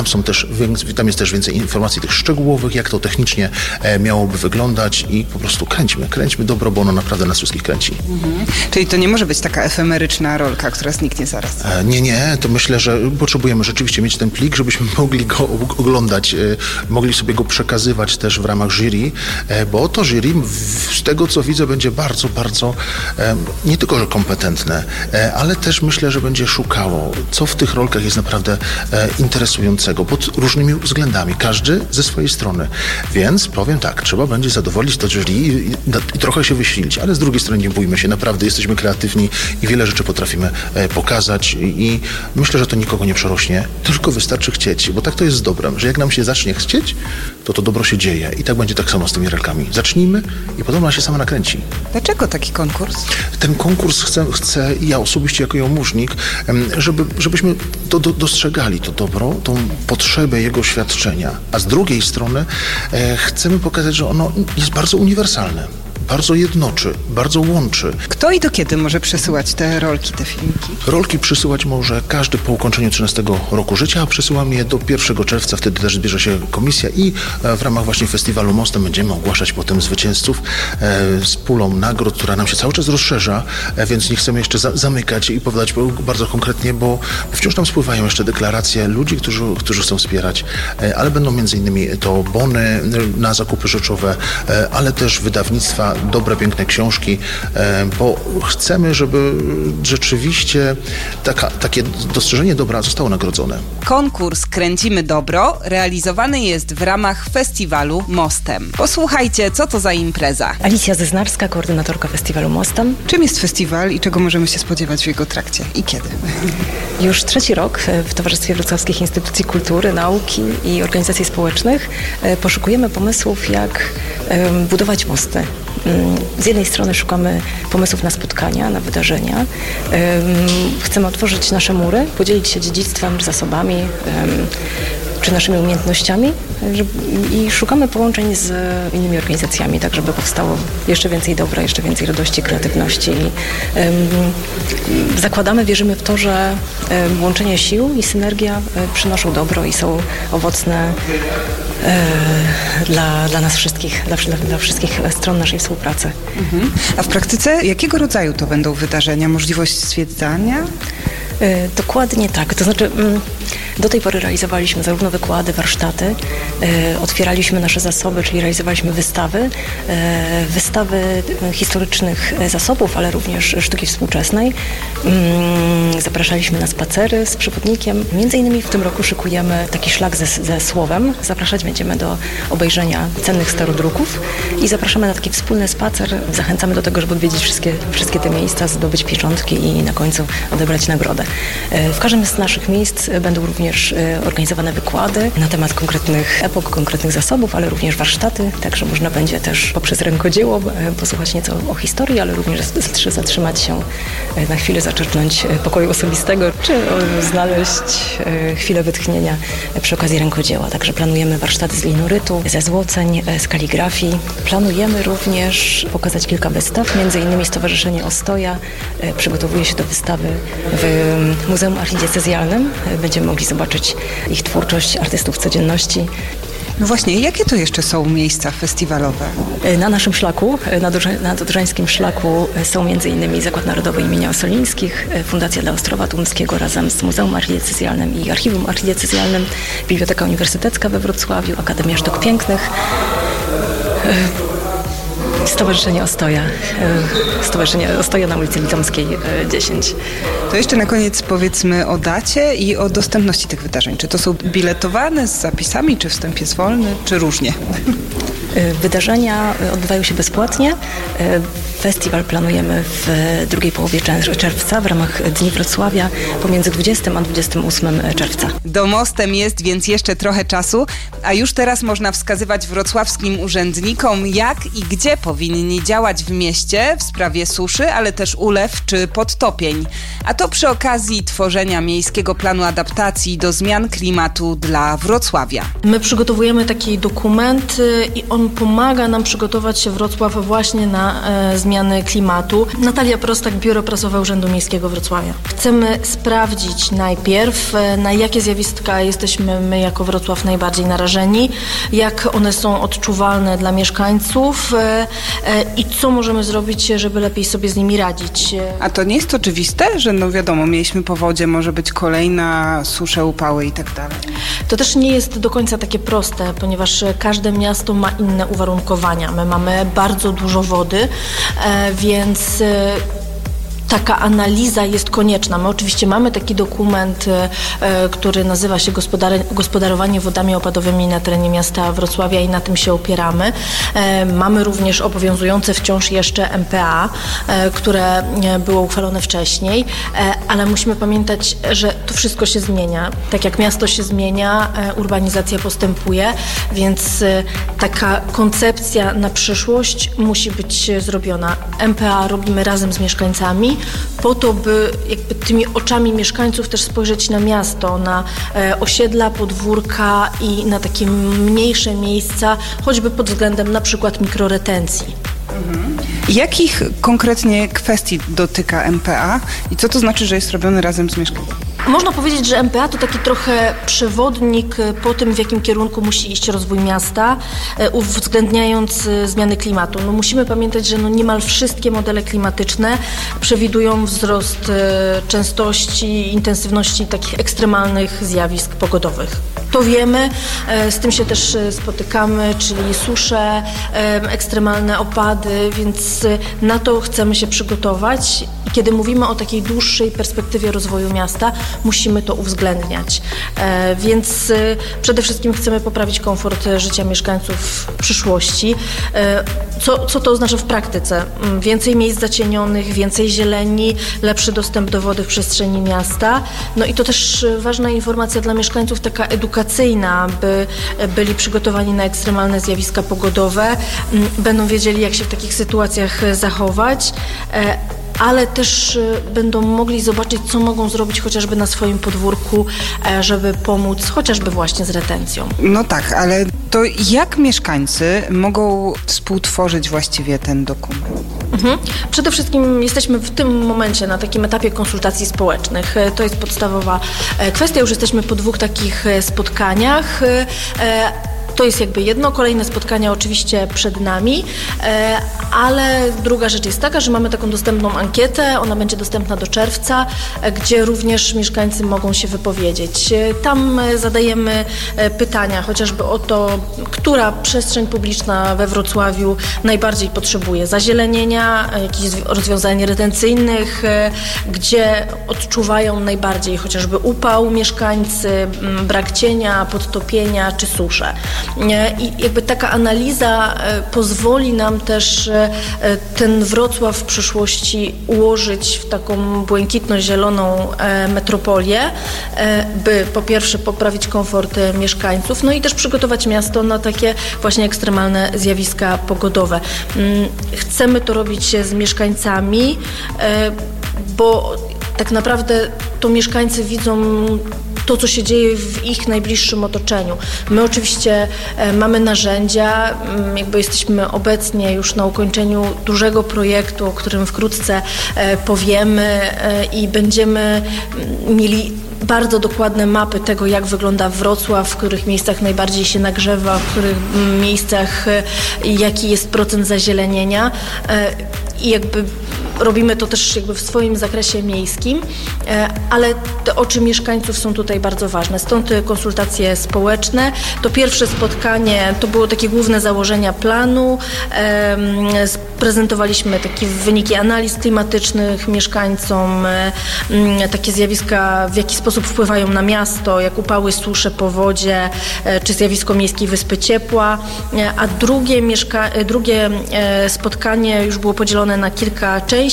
Tam jest też więcej informacji tych szczegółowych, jak to technicznie miałoby wyglądać i po prostu kręćmy dobro, bo ono naprawdę nas wszystkich kręci. Czyli to nie może być taka efemeryczna rolka, która zniknie zaraz. Nie, to myślę, że potrzebujemy rzeczywiście mieć ten plik, żebyśmy mogli go oglądać, mogli sobie go przekazywać też w ramach jury, bo to jury z tego, co widzę, będzie bardzo, bardzo nie tylko, że kompetentne, ale też myślę, że będzie szukało, co w tych rolkach jest naprawdę interesującego pod różnymi względami, każdy ze swojej strony. Więc powiem tak, trzeba będzie zadowolić to jury i trochę się wysilić, ale z drugiej strony nie bójmy się, naprawdę jesteśmy kreatywni i wiele rzeczy potrafimy pokazać i myślę, że to nikogo nie przerośnie, tylko wystarczy chcieć, bo tak to jest z dobrem, że jak nam się zacznie chcieć, to dobro się dzieje i tak będzie tak samo z tymi rolkami. Zacznijmy i potem ona się sama nakręci. Dlaczego taki konkurs? Ten konkurs chcę ja osobiście jako jałmużnik, żebyśmy dostrzegali to dobro, tą potrzebę jego świadczenia, a z drugiej strony chcemy pokazać, że ono jest bardzo uniwersalne. Bardzo jednoczy, bardzo łączy. Kto i do kiedy może przesyłać te rolki, te filmiki? Rolki przesyłać może każdy po ukończeniu 13 roku życia, a przesyłamy je do 1 czerwca, wtedy też zbierze się komisja i w ramach właśnie festiwalu Mostem będziemy ogłaszać potem zwycięzców z pulą nagród, która nam się cały czas rozszerza, więc nie chcemy jeszcze zamykać i powiedzieć bardzo konkretnie, bo wciąż nam spływają jeszcze deklaracje ludzi, którzy chcą wspierać, ale będą między innymi to bony na zakupy rzeczowe, ale też wydawnictwa, dobre, piękne książki, bo chcemy, żeby rzeczywiście takie dostrzeżenie dobra zostało nagrodzone. Konkurs Kręcimy Dobro realizowany jest w ramach festiwalu Mostem. Posłuchajcie, co to za impreza. Alicja Zeznarska, koordynatorka festiwalu Mostem. Czym jest festiwal i czego możemy się spodziewać w jego trakcie i kiedy? Już 3. rok w Towarzystwie Wrocławskich Instytucji Kultury, Nauki i Organizacji Społecznych poszukujemy pomysłów, jak budować mosty. Z jednej strony szukamy pomysłów na spotkania, na wydarzenia. Chcemy otworzyć nasze mury, podzielić się dziedzictwem, zasobami czy naszymi umiejętnościami i szukamy połączeń z innymi organizacjami, tak żeby powstało jeszcze więcej dobra, jeszcze więcej radości, kreatywności. Zakładamy, wierzymy w to, że łączenie sił i synergia przynoszą dobro i są owocne dla nas wszystkich, dla wszystkich stron naszej współpracy. A w praktyce jakiego rodzaju to będą wydarzenia? Możliwość zwiedzania? Dokładnie tak. To znaczy Do tej pory realizowaliśmy zarówno wykłady, warsztaty, otwieraliśmy nasze zasoby, czyli realizowaliśmy wystawy historycznych zasobów, ale również sztuki współczesnej. Zapraszaliśmy na spacery z przewodnikiem. Między innymi w tym roku szykujemy taki szlak ze słowem. Zapraszać będziemy do obejrzenia cennych starodruków i zapraszamy na taki wspólny spacer. Zachęcamy do tego, żeby odwiedzić wszystkie te miejsca, zdobyć pieczątki i na końcu odebrać nagrodę. W każdym z naszych miejsc będą również organizowane wykłady na temat konkretnych epok, konkretnych zasobów, ale również warsztaty, także można będzie też poprzez rękodzieło posłuchać nieco o historii, ale również zatrzymać się na chwilę, zaczerpnąć pokoju osobistego, czy znaleźć chwilę wytchnienia przy okazji rękodzieła. Także planujemy warsztaty z linorytu, ze złoceń, z kaligrafii. Planujemy również pokazać kilka wystaw, między innymi Stowarzyszenie Ostoja przygotowuje się do wystawy w Muzeum Archidiecezjalnym. Będziemy mogli zobaczyć ich twórczość artystów codzienności. No właśnie, jakie to jeszcze są miejsca festiwalowe? Na naszym szlaku, na Dodrzańskim Szlaku są m.in. Zakład Narodowy imienia Ossolińskich, Fundacja dla Ostrowa Tumskiego razem z Muzeum Archidiecezjalnym i Archiwum Archidiecezjalnym, Biblioteka Uniwersytecka we Wrocławiu, Akademia Sztuk Pięknych, Stowarzyszenie Ostoja na ulicy Litomskiej 10. To jeszcze na koniec powiedzmy o dacie i o dostępności tych wydarzeń. Czy to są biletowane z zapisami, czy wstęp jest wolny, czy różnie? Wydarzenia odbywają się bezpłatnie. Festiwal planujemy w drugiej połowie czerwca w ramach Dni Wrocławia pomiędzy 20 a 28 czerwca. Domostem jest więc jeszcze trochę czasu, a już teraz można wskazywać wrocławskim urzędnikom, jak i gdzie powinni działać w mieście w sprawie suszy, ale też ulew czy podtopień. A to przy okazji tworzenia miejskiego planu adaptacji do zmian klimatu dla Wrocławia. My przygotowujemy taki dokument i on pomaga nam przygotować Wrocław właśnie na zmiany klimatu. Natalia Prostak, Biuro Prasowe Urzędu Miejskiego Wrocławia. Chcemy sprawdzić najpierw, na jakie zjawiska jesteśmy my jako Wrocław najbardziej narażeni, jak one są odczuwalne dla mieszkańców i co możemy zrobić, żeby lepiej sobie z nimi radzić. A to nie jest oczywiste, że no wiadomo, mieliśmy powodzie, może być kolejna susza, upały i tak dalej. To też nie jest do końca takie proste, ponieważ każde miasto ma inne uwarunkowania. My mamy bardzo dużo wody, więc taka analiza jest konieczna. My oczywiście mamy taki dokument, który nazywa się Gospodarowanie wodami opadowymi na terenie miasta Wrocławia i na tym się opieramy. Mamy również obowiązujące wciąż jeszcze MPA, które było uchwalone wcześniej, ale musimy pamiętać, że to wszystko się zmienia. Tak jak miasto się zmienia, urbanizacja postępuje, więc taka koncepcja na przyszłość musi być zrobiona. MPA robimy razem z mieszkańcami, po to, by jakby tymi oczami mieszkańców też spojrzeć na miasto, na osiedla, podwórka i na takie mniejsze miejsca, choćby pod względem na przykład mikroretencji. Jakich konkretnie kwestii dotyka MPA i co to znaczy, że jest robiony razem z mieszkańcami? Można powiedzieć, że MPA to taki trochę przewodnik po tym, w jakim kierunku musi iść rozwój miasta, uwzględniając zmiany klimatu. No musimy pamiętać, że niemal wszystkie modele klimatyczne przewidują wzrost częstości i intensywności takich ekstremalnych zjawisk pogodowych. To wiemy, z tym się też spotykamy, czyli susze, ekstremalne opady, więc na to chcemy się przygotować. I kiedy mówimy o takiej dłuższej perspektywie rozwoju miasta, musimy to uwzględniać. Więc przede wszystkim chcemy poprawić komfort życia mieszkańców w przyszłości. Co to oznacza w praktyce? Więcej miejsc zacienionych, więcej zieleni, lepszy dostęp do wody w przestrzeni miasta. No i to też ważna informacja dla mieszkańców, taka edukacyjna, by byli przygotowani na ekstremalne zjawiska pogodowe, będą wiedzieli, jak się w takich sytuacjach zachować, ale też będą mogli zobaczyć, co mogą zrobić chociażby na swoim podwórku, żeby pomóc chociażby właśnie z retencją. No tak, ale to jak mieszkańcy mogą współtworzyć właściwie ten dokument? Przede wszystkim jesteśmy w tym momencie na takim etapie konsultacji społecznych. To jest podstawowa kwestia. Już jesteśmy po 2 takich spotkaniach. To jest jakby jedno, kolejne spotkania oczywiście przed nami, ale druga rzecz jest taka, że mamy taką dostępną ankietę, ona będzie dostępna do czerwca, gdzie również mieszkańcy mogą się wypowiedzieć. Tam zadajemy pytania chociażby o to, która przestrzeń publiczna we Wrocławiu najbardziej potrzebuje zazielenienia, jakichś rozwiązań retencyjnych, gdzie odczuwają najbardziej chociażby upał mieszkańcy, brak cienia, podtopienia czy suszę. I jakby taka analiza pozwoli nam też ten Wrocław w przyszłości ułożyć w taką błękitno-zieloną metropolię, by po pierwsze poprawić komfort mieszkańców, no i też przygotować miasto na takie właśnie ekstremalne zjawiska pogodowe. Chcemy to robić z mieszkańcami, bo tak naprawdę to mieszkańcy widzą to, co się dzieje w ich najbliższym otoczeniu. My oczywiście mamy narzędzia, jakby jesteśmy obecnie już na ukończeniu dużego projektu, o którym wkrótce powiemy i będziemy mieli bardzo dokładne mapy tego, jak wygląda Wrocław, w których miejscach najbardziej się nagrzewa, w których miejscach jaki jest procent zazielenienia i jakby robimy to też jakby w swoim zakresie miejskim, ale te oczy mieszkańców są tutaj bardzo ważne. Stąd konsultacje społeczne. To pierwsze spotkanie, to było takie główne założenia planu. Prezentowaliśmy takie wyniki analiz klimatycznych mieszkańcom, takie zjawiska, w jaki sposób wpływają na miasto, jak upały, susze, powodzie, czy zjawisko Miejskiej Wyspy Ciepła. A drugie spotkanie już było podzielone na kilka części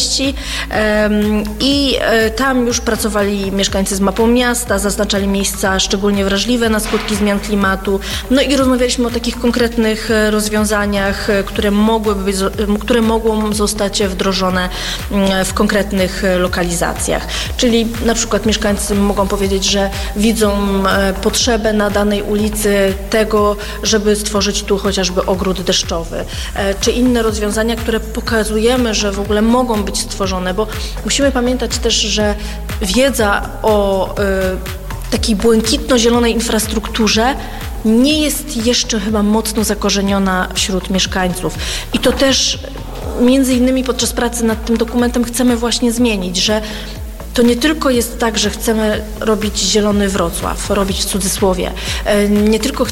i tam już pracowali mieszkańcy z mapą miasta, zaznaczali miejsca szczególnie wrażliwe na skutki zmian klimatu. No i rozmawialiśmy o takich konkretnych rozwiązaniach, które mogą zostać wdrożone w konkretnych lokalizacjach. Czyli na przykład mieszkańcy mogą powiedzieć, że widzą potrzebę na danej ulicy tego, żeby stworzyć tu chociażby ogród deszczowy, czy inne rozwiązania, które pokazujemy, że w ogóle mogą być stworzone, bo musimy pamiętać też, że wiedza o takiej błękitno-zielonej infrastrukturze nie jest jeszcze chyba mocno zakorzeniona wśród mieszkańców. I to też między innymi podczas pracy nad tym dokumentem chcemy właśnie zmienić, że to nie tylko jest tak, że chcemy robić zielony Wrocław, robić w cudzysłowie. Nie tylko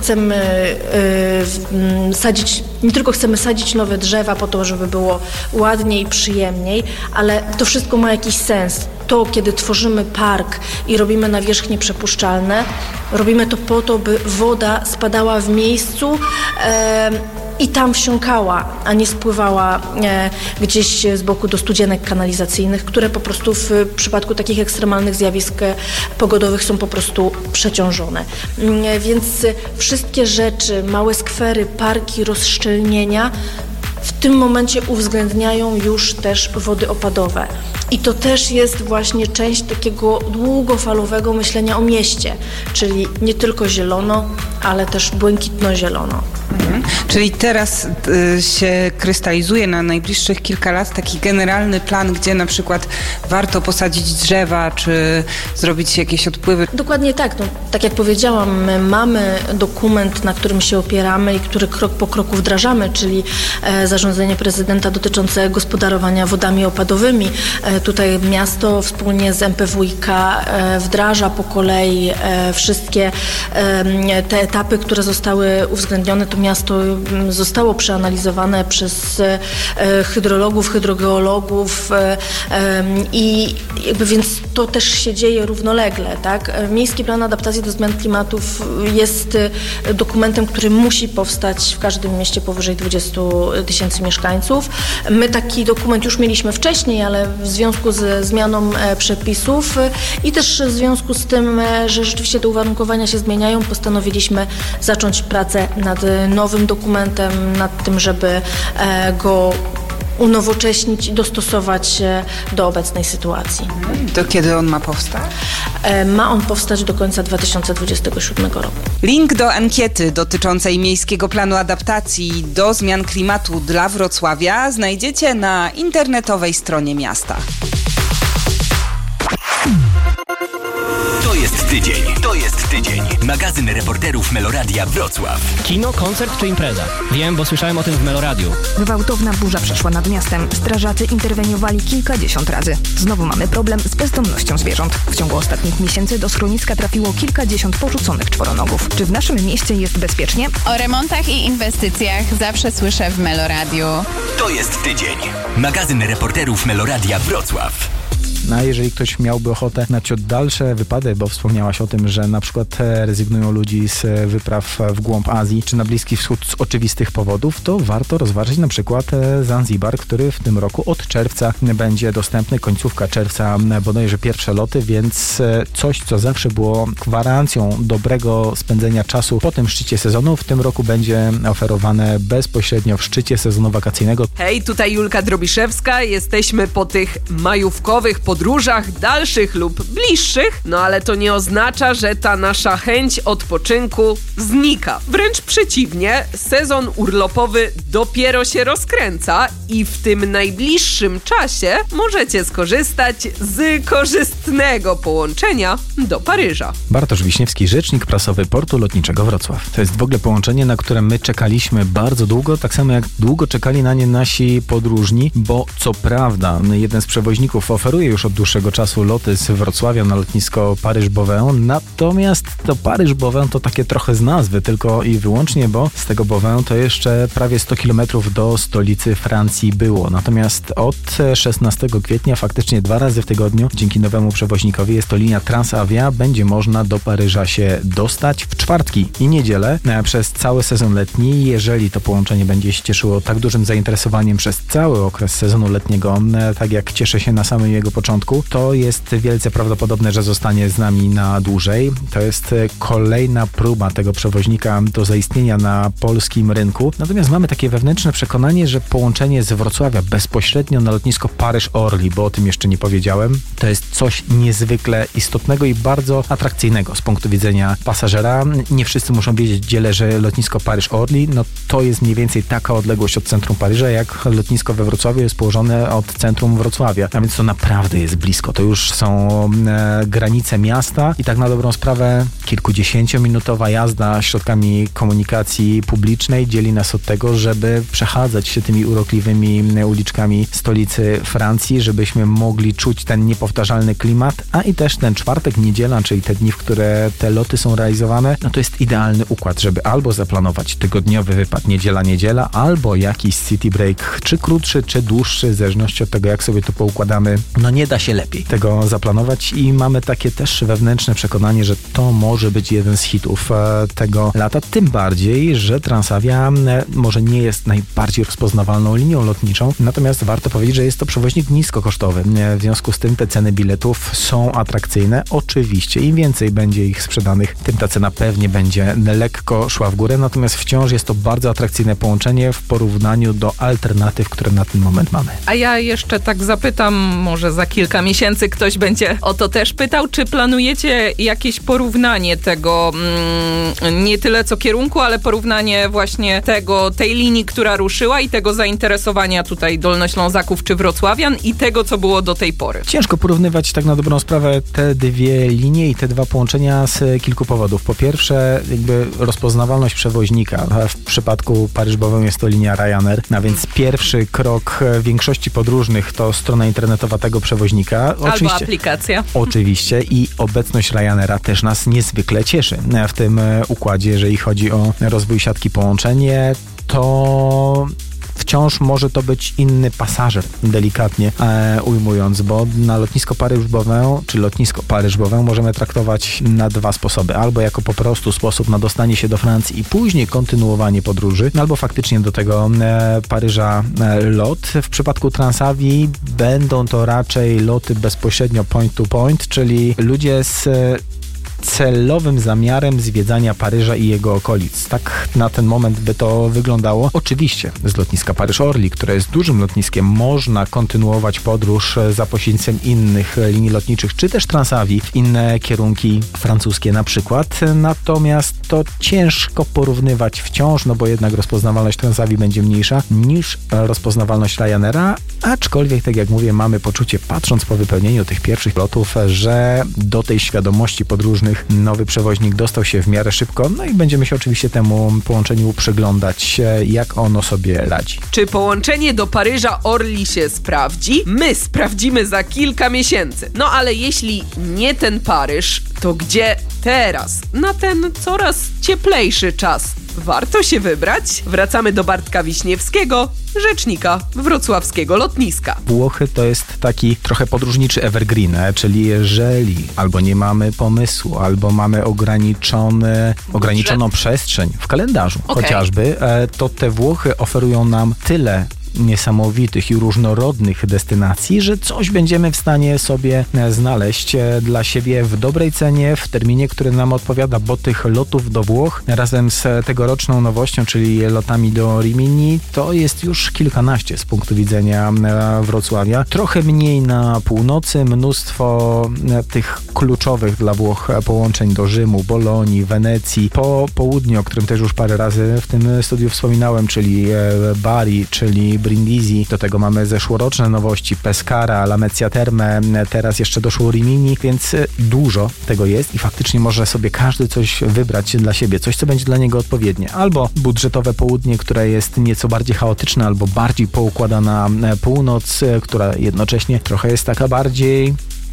chcemy sadzić nowe drzewa po to, żeby było ładniej, przyjemniej, ale to wszystko ma jakiś sens. To, kiedy tworzymy park i robimy nawierzchnie przepuszczalne, robimy to po to, by woda spadała w miejscu i tam wsiąkała, a nie spływała gdzieś z boku do studzienek kanalizacyjnych, które po prostu w przypadku takich ekstremalnych zjawisk pogodowych są po prostu przeciążone. Więc wszystkie rzeczy, małe skwery, parki, rozszczelnienia w tym momencie uwzględniają już też wody opadowe. I to też jest właśnie część takiego długofalowego myślenia o mieście, czyli nie tylko zielono, ale też błękitno-zielono. Czyli teraz się krystalizuje na najbliższych kilka lat taki generalny plan, gdzie na przykład warto posadzić drzewa, czy zrobić jakieś odpływy. Dokładnie tak. No, tak jak powiedziałam, my mamy dokument, na którym się opieramy i który krok po kroku wdrażamy, czyli zarządzenie prezydenta dotyczące gospodarowania wodami opadowymi. Tutaj miasto wspólnie z MPWiK wdraża po kolei wszystkie te etapy, które zostały uwzględnione. To miasto zostało przeanalizowane przez hydrologów, hydrogeologów i jakby więc to też się dzieje równolegle, tak? Miejski Plan Adaptacji do Zmian Klimatu jest dokumentem, który musi powstać w każdym mieście powyżej 20 000 mieszkańców. My taki dokument już mieliśmy wcześniej, ale w związku ze zmianą przepisów i też w związku z tym, że rzeczywiście te uwarunkowania się zmieniają, postanowiliśmy zacząć pracę nad nowym dokumentem, nad tym, żeby go unowocześnić i dostosować do obecnej sytuacji. Do kiedy on ma powstać? Ma on powstać do końca 2027 roku. Link do ankiety dotyczącej Miejskiego Planu Adaptacji do Zmian Klimatu dla Wrocławia znajdziecie na internetowej stronie miasta. To jest tydzień. To jest tydzień. Magazyn reporterów Meloradia Wrocław. Kino, koncert czy impreza? Wiem, bo słyszałem o tym w Meloradiu. Gwałtowna burza przeszła nad miastem. Strażacy interweniowali kilkadziesiąt razy. Znowu mamy problem z bezdomnością zwierząt. W ciągu ostatnich miesięcy do schroniska trafiło kilkadziesiąt porzuconych czworonogów. Czy w naszym mieście jest bezpiecznie? O remontach i inwestycjach zawsze słyszę w Meloradiu. To jest tydzień. Magazyn reporterów Meloradia Wrocław. A jeżeli ktoś miałby ochotę na ciut dalsze wypady, bo wspomniałaś o tym, że na przykład rezygnują ludzi z wypraw w głąb Azji czy na Bliski Wschód z oczywistych powodów, to warto rozważyć na przykład Zanzibar, który w tym roku od czerwca będzie dostępny, końcówka czerwca bodajże pierwsze loty, więc coś, co zawsze było gwarancją dobrego spędzenia czasu po tym szczycie sezonu, w tym roku będzie oferowane bezpośrednio w szczycie sezonu wakacyjnego. Hej, tutaj Julka Drobiszewska, jesteśmy po tych majówkowych podróżach dalszych lub bliższych, no ale to nie oznacza, że ta nasza chęć odpoczynku znika. Wręcz przeciwnie, sezon urlopowy dopiero się rozkręca i w tym najbliższym czasie możecie skorzystać z korzystnego połączenia do Paryża. Bartosz Wiśniewski, rzecznik prasowy Portu Lotniczego Wrocław. To jest w ogóle połączenie, na które my czekaliśmy bardzo długo, tak samo jak długo czekali na nie nasi podróżni, bo co prawda jeden z przewoźników oferuje już od dłuższego czasu loty z Wrocławia na lotnisko Paryż-Beauvais, natomiast to Paryż-Beauvais to takie trochę z nazwy tylko i wyłącznie, bo z tego Beauvais to jeszcze prawie 100 km do stolicy Francji było. Natomiast od 16 kwietnia faktycznie 2 razy w tygodniu dzięki nowemu przewoźnikowi, jest to linia Transavia, będzie można do Paryża się dostać w czwartki i niedzielę przez cały sezon letni. Jeżeli to połączenie będzie się cieszyło tak dużym zainteresowaniem przez cały okres sezonu letniego, tak jak cieszę się na samym jego początku, to jest wielce prawdopodobne, że zostanie z nami na dłużej. To jest kolejna próba tego przewoźnika do zaistnienia na polskim rynku. Natomiast mamy takie wewnętrzne przekonanie, że połączenie z Wrocławia bezpośrednio na lotnisko Paryż-Orly, bo o tym jeszcze nie powiedziałem, to jest coś niezwykle istotnego i bardzo atrakcyjnego z punktu widzenia pasażera. Nie wszyscy muszą wiedzieć, gdzie leży lotnisko Paryż-Orly. No to jest mniej więcej taka odległość od centrum Paryża, jak lotnisko we Wrocławiu jest położone od centrum Wrocławia. A więc to naprawdę jest blisko. To już są granice miasta i tak na dobrą sprawę kilkudziesięciominutowa jazda środkami komunikacji publicznej dzieli nas od tego, żeby przechadzać się tymi urokliwymi uliczkami stolicy Francji, żebyśmy mogli czuć ten niepowtarzalny klimat, a i też ten czwartek, niedziela, czyli te dni, w które te loty są realizowane, no to jest idealny układ, żeby albo zaplanować tygodniowy wypad niedziela, albo jakiś city break, czy krótszy, czy dłuższy, w zależności od tego, jak sobie to poukładamy. No nie da się lepiej tego zaplanować i mamy takie też wewnętrzne przekonanie, że to może być jeden z hitów tego lata, tym bardziej, że Transavia może nie jest najbardziej rozpoznawalną linią lotniczą, natomiast warto powiedzieć, że jest to przewoźnik niskokosztowy. W związku z tym te ceny biletów są atrakcyjne. Oczywiście im więcej będzie ich sprzedanych, tym ta cena pewnie będzie lekko szła w górę, natomiast wciąż jest to bardzo atrakcyjne połączenie w porównaniu do alternatyw, które na ten moment mamy. A ja jeszcze tak zapytam, może za kilka miesięcy ktoś będzie o to też pytał, czy planujecie jakieś porównanie tego, nie tyle co kierunku, ale porównanie właśnie tej linii, która ruszyła i tego zainteresowania tutaj Dolnoślązaków czy wrocławian i tego, co było do tej pory. Ciężko porównywać tak na dobrą sprawę te dwie linie i te dwa połączenia z kilku powodów. Po pierwsze, jakby rozpoznawalność przewoźnika. W przypadku Paryż-Beauvais jest to linia Ryanair, a więc pierwszy krok większości podróżnych to strona internetowa tego przewoźnika. Albo aplikacja. Oczywiście i obecność Ryanaira też nas niezwykle cieszy w tym układzie, jeżeli chodzi o rozwój siatki połączenie, to wciąż może to być inny pasażer, delikatnie ujmując, bo na lotnisko Paryż-Beauvais czy lotnisko Paryż-Beauvais możemy traktować na dwa sposoby. Albo jako po prostu sposób na dostanie się do Francji i później kontynuowanie podróży, albo faktycznie do tego Paryża lot. W przypadku Transavii będą to raczej loty bezpośrednio point to point, czyli ludzie z celowym zamiarem zwiedzania Paryża i jego okolic. Tak na ten moment by to wyglądało. Oczywiście z lotniska Paryż-Orly, które jest dużym lotniskiem, można kontynuować podróż za pośrednictwem innych linii lotniczych, czy też Transavii w inne kierunki francuskie na przykład. Natomiast to ciężko porównywać wciąż, no bo jednak rozpoznawalność Transavii będzie mniejsza niż rozpoznawalność Ryanaira, aczkolwiek, tak jak mówię, mamy poczucie, patrząc po wypełnieniu tych pierwszych lotów, że do tej świadomości podróżnych podróżnych nowy przewoźnik dostał się w miarę szybko, no i będziemy się oczywiście temu połączeniu przyglądać, jak ono sobie radzi. Czy połączenie do Paryża Orly się sprawdzi? My sprawdzimy za kilka miesięcy. No ale jeśli nie ten Paryż, to gdzie teraz, na ten coraz cieplejszy czas, warto się wybrać? Wracamy do Bartka Wiśniewskiego, rzecznika wrocławskiego lotniska. Włochy to jest taki trochę podróżniczy evergreen, czyli jeżeli albo nie mamy pomysłu, albo mamy ograniczoną przestrzeń w kalendarzu chociażby, to te Włochy oferują nam tyle niesamowitych i różnorodnych destynacji, że coś będziemy w stanie sobie znaleźć dla siebie w dobrej cenie, w terminie, który nam odpowiada, bo tych lotów do Włoch razem z tegoroczną nowością, czyli lotami do Rimini, to jest już kilkanaście z punktu widzenia Wrocławia. Trochę mniej na północy, mnóstwo tych kluczowych dla Włoch połączeń do Rzymu, Bolonii, Wenecji, po południu, o którym też już parę razy w tym studiu wspominałem, czyli Bari, czyli Brindisi. Do tego mamy zeszłoroczne nowości, Pescara, Lamezia Terme, teraz jeszcze doszło Rimini, więc dużo tego jest i faktycznie może sobie każdy coś wybrać dla siebie, coś, co będzie dla niego odpowiednie. Albo budżetowe południe, które jest nieco bardziej chaotyczne, albo bardziej poukładana północ, która jednocześnie trochę jest taka bardziej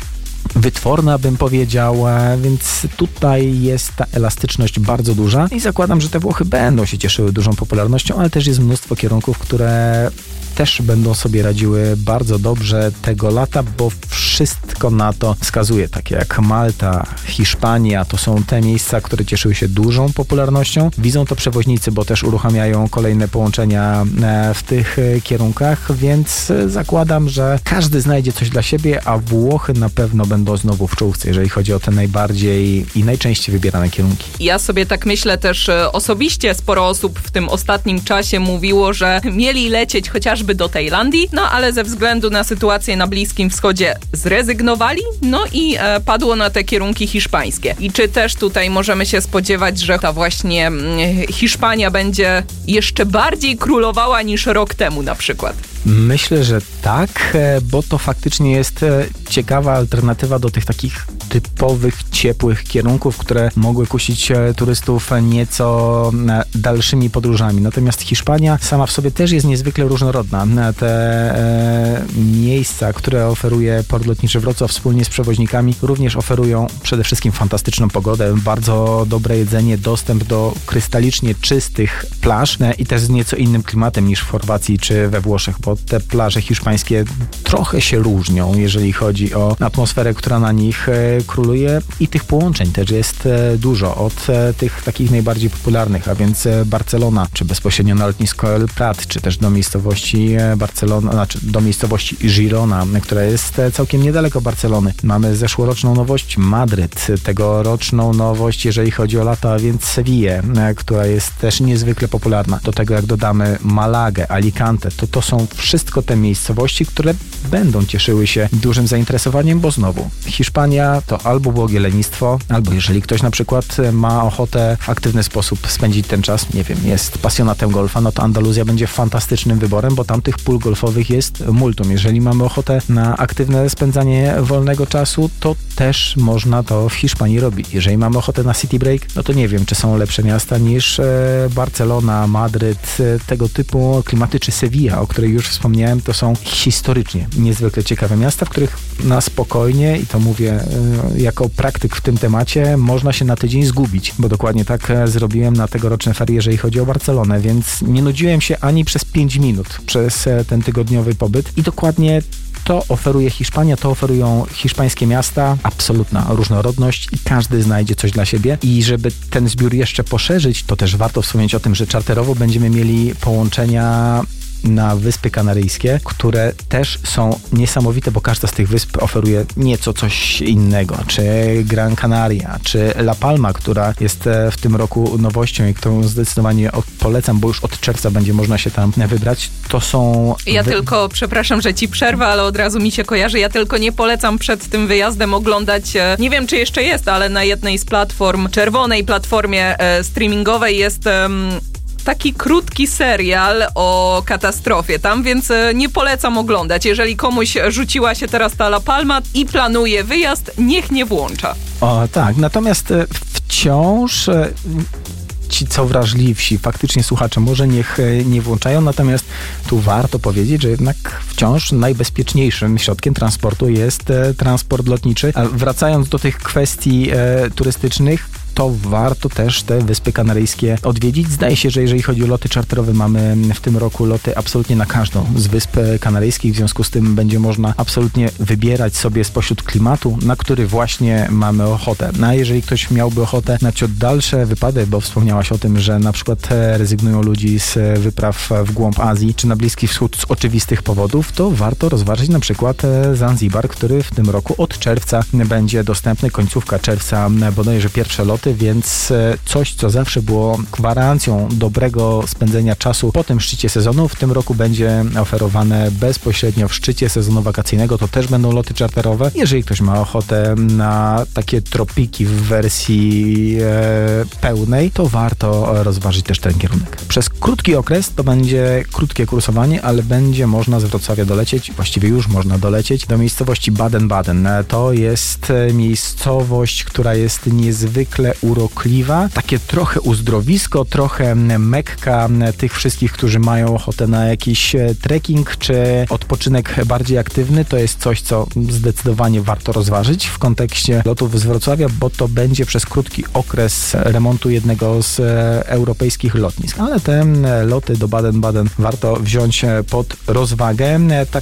wytworna, bym powiedział, więc tutaj jest ta elastyczność bardzo duża i zakładam, że te Włochy będą się cieszyły dużą popularnością, ale też jest mnóstwo kierunków, które też będą sobie radziły bardzo dobrze tego lata, bo wszystko na to wskazuje, takie jak Malta, Hiszpania, to są te miejsca, które cieszyły się dużą popularnością. Widzą to przewoźnicy, bo też uruchamiają kolejne połączenia w tych kierunkach, więc zakładam, że każdy znajdzie coś dla siebie, a Włochy na pewno będą znowu w czołówce, jeżeli chodzi o te najbardziej i najczęściej wybierane kierunki. Ja sobie tak myślę też osobiście, sporo osób w tym ostatnim czasie mówiło, że mieli lecieć chociażby do Tajlandii, no ale ze względu na sytuację na Bliskim Wschodzie zrezygnowali, no i padło na te kierunki hiszpańskie. I czy też tutaj możemy się spodziewać, że ta właśnie Hiszpania będzie jeszcze bardziej królowała niż rok temu na przykład? Myślę, że tak, bo to faktycznie jest ciekawa alternatywa do tych takich typowych, ciepłych kierunków, które mogły kusić turystów nieco dalszymi podróżami. Natomiast Hiszpania sama w sobie też jest niezwykle różnorodna. Te miejsca, które oferuje Port Lotniczy Wrocław wspólnie z przewoźnikami, również oferują przede wszystkim fantastyczną pogodę, bardzo dobre jedzenie, dostęp do krystalicznie czystych plaż i też z nieco innym klimatem niż w Chorwacji czy we Włoszech, bo te plaże hiszpańskie trochę się różnią, jeżeli chodzi o atmosferę, która na nich króluje i tych połączeń też jest dużo, od tych takich najbardziej popularnych, a więc Barcelona, czy bezpośrednio na lotnisko El Prat, czy też do miejscowości Barcelona, znaczy do miejscowości Girona, która jest całkiem niedaleko Barcelony. Mamy zeszłoroczną nowość Madryt, tegoroczną nowość, jeżeli chodzi o lato, a więc Sevillę, która jest też niezwykle popularna. Do tego jak dodamy Malagę, Alicante, to są wszystko te miejscowości, które będą cieszyły się dużym zainteresowaniem, bo znowu Hiszpania to albo błogie lenistwo, albo jeżeli ktoś na przykład ma ochotę w aktywny sposób spędzić ten czas, nie wiem, jest pasjonatem golfa, no to Andaluzja będzie fantastycznym wyborem, bo tam tych pól golfowych jest multum. Jeżeli mamy ochotę na aktywne spędzanie wolnego czasu, to też można to w Hiszpanii robić. Jeżeli mamy ochotę na city break, no to nie wiem, czy są lepsze miasta niż Barcelona, Madryt, tego typu klimaty, czy Sevilla, o której już wspomniałem, to są historycznie niezwykle ciekawe miasta, w których na spokojnie, i to mówię jako praktyk w tym temacie, można się na tydzień zgubić, bo dokładnie tak zrobiłem na tegoroczne ferie, jeżeli chodzi o Barcelonę, więc nie nudziłem się ani przez 5 minut przez ten tygodniowy pobyt i dokładnie to oferuje Hiszpania, to oferują hiszpańskie miasta, absolutna różnorodność i każdy znajdzie coś dla siebie. I żeby ten zbiór jeszcze poszerzyć, to też warto wspomnieć o tym, że czarterowo będziemy mieli połączenia na Wyspy Kanaryjskie, które też są niesamowite, bo każda z tych wysp oferuje nieco coś innego, czy Gran Canaria, czy La Palma, która jest w tym roku nowością i którą zdecydowanie polecam, bo już od czerwca będzie można się tam wybrać. To są... Ja tylko, przepraszam, że ci przerwę, ale od razu mi się kojarzy, ja tylko nie polecam przed tym wyjazdem oglądać, nie wiem czy jeszcze jest, ale na jednej z platform, czerwonej platformie streamingowej jest taki krótki serial o katastrofie tam, więc nie polecam oglądać. Jeżeli komuś rzuciła się teraz ta La Palma i planuje wyjazd, niech nie włącza. O tak, natomiast wciąż ci, co wrażliwsi, faktycznie słuchacze, może niech nie włączają, natomiast tu warto powiedzieć, że jednak wciąż najbezpieczniejszym środkiem transportu jest transport lotniczy. A wracając do tych kwestii turystycznych, to warto też te Wyspy Kanaryjskie odwiedzić. Zdaje się, że jeżeli chodzi o loty czarterowe, mamy w tym roku loty absolutnie na każdą z Wysp Kanaryjskich, w związku z tym będzie można absolutnie wybierać sobie spośród klimatu, na który właśnie mamy ochotę. No a jeżeli ktoś miałby ochotę na ciut dalsze wypady, bo wspomniałaś o tym, że na przykład rezygnują ludzi z wypraw w głąb Azji czy na Bliski Wschód z oczywistych powodów, to warto rozważyć na przykład Zanzibar, który w tym roku od czerwca będzie dostępny, końcówka czerwca bodajże pierwsze loty, więc coś, co zawsze było gwarancją dobrego spędzenia czasu po tym szczycie sezonu, w tym roku będzie oferowane bezpośrednio w szczycie sezonu wakacyjnego. To też będą loty czarterowe. Jeżeli ktoś ma ochotę na takie tropiki w wersji pełnej, to warto rozważyć też ten kierunek. Przez krótki okres to będzie krótkie kursowanie, ale będzie można z Wrocławia dolecieć, właściwie już można dolecieć do miejscowości Baden-Baden. To jest miejscowość, która jest niezwykle urokliwa, takie trochę uzdrowisko, trochę mekka tych wszystkich, którzy mają ochotę na jakiś trekking czy odpoczynek bardziej aktywny. To jest coś, co zdecydowanie warto rozważyć w kontekście lotów z Wrocławia, bo to będzie przez krótki okres remontu jednego z europejskich lotnisk. Ale te loty do Baden-Baden warto wziąć pod rozwagę. Tak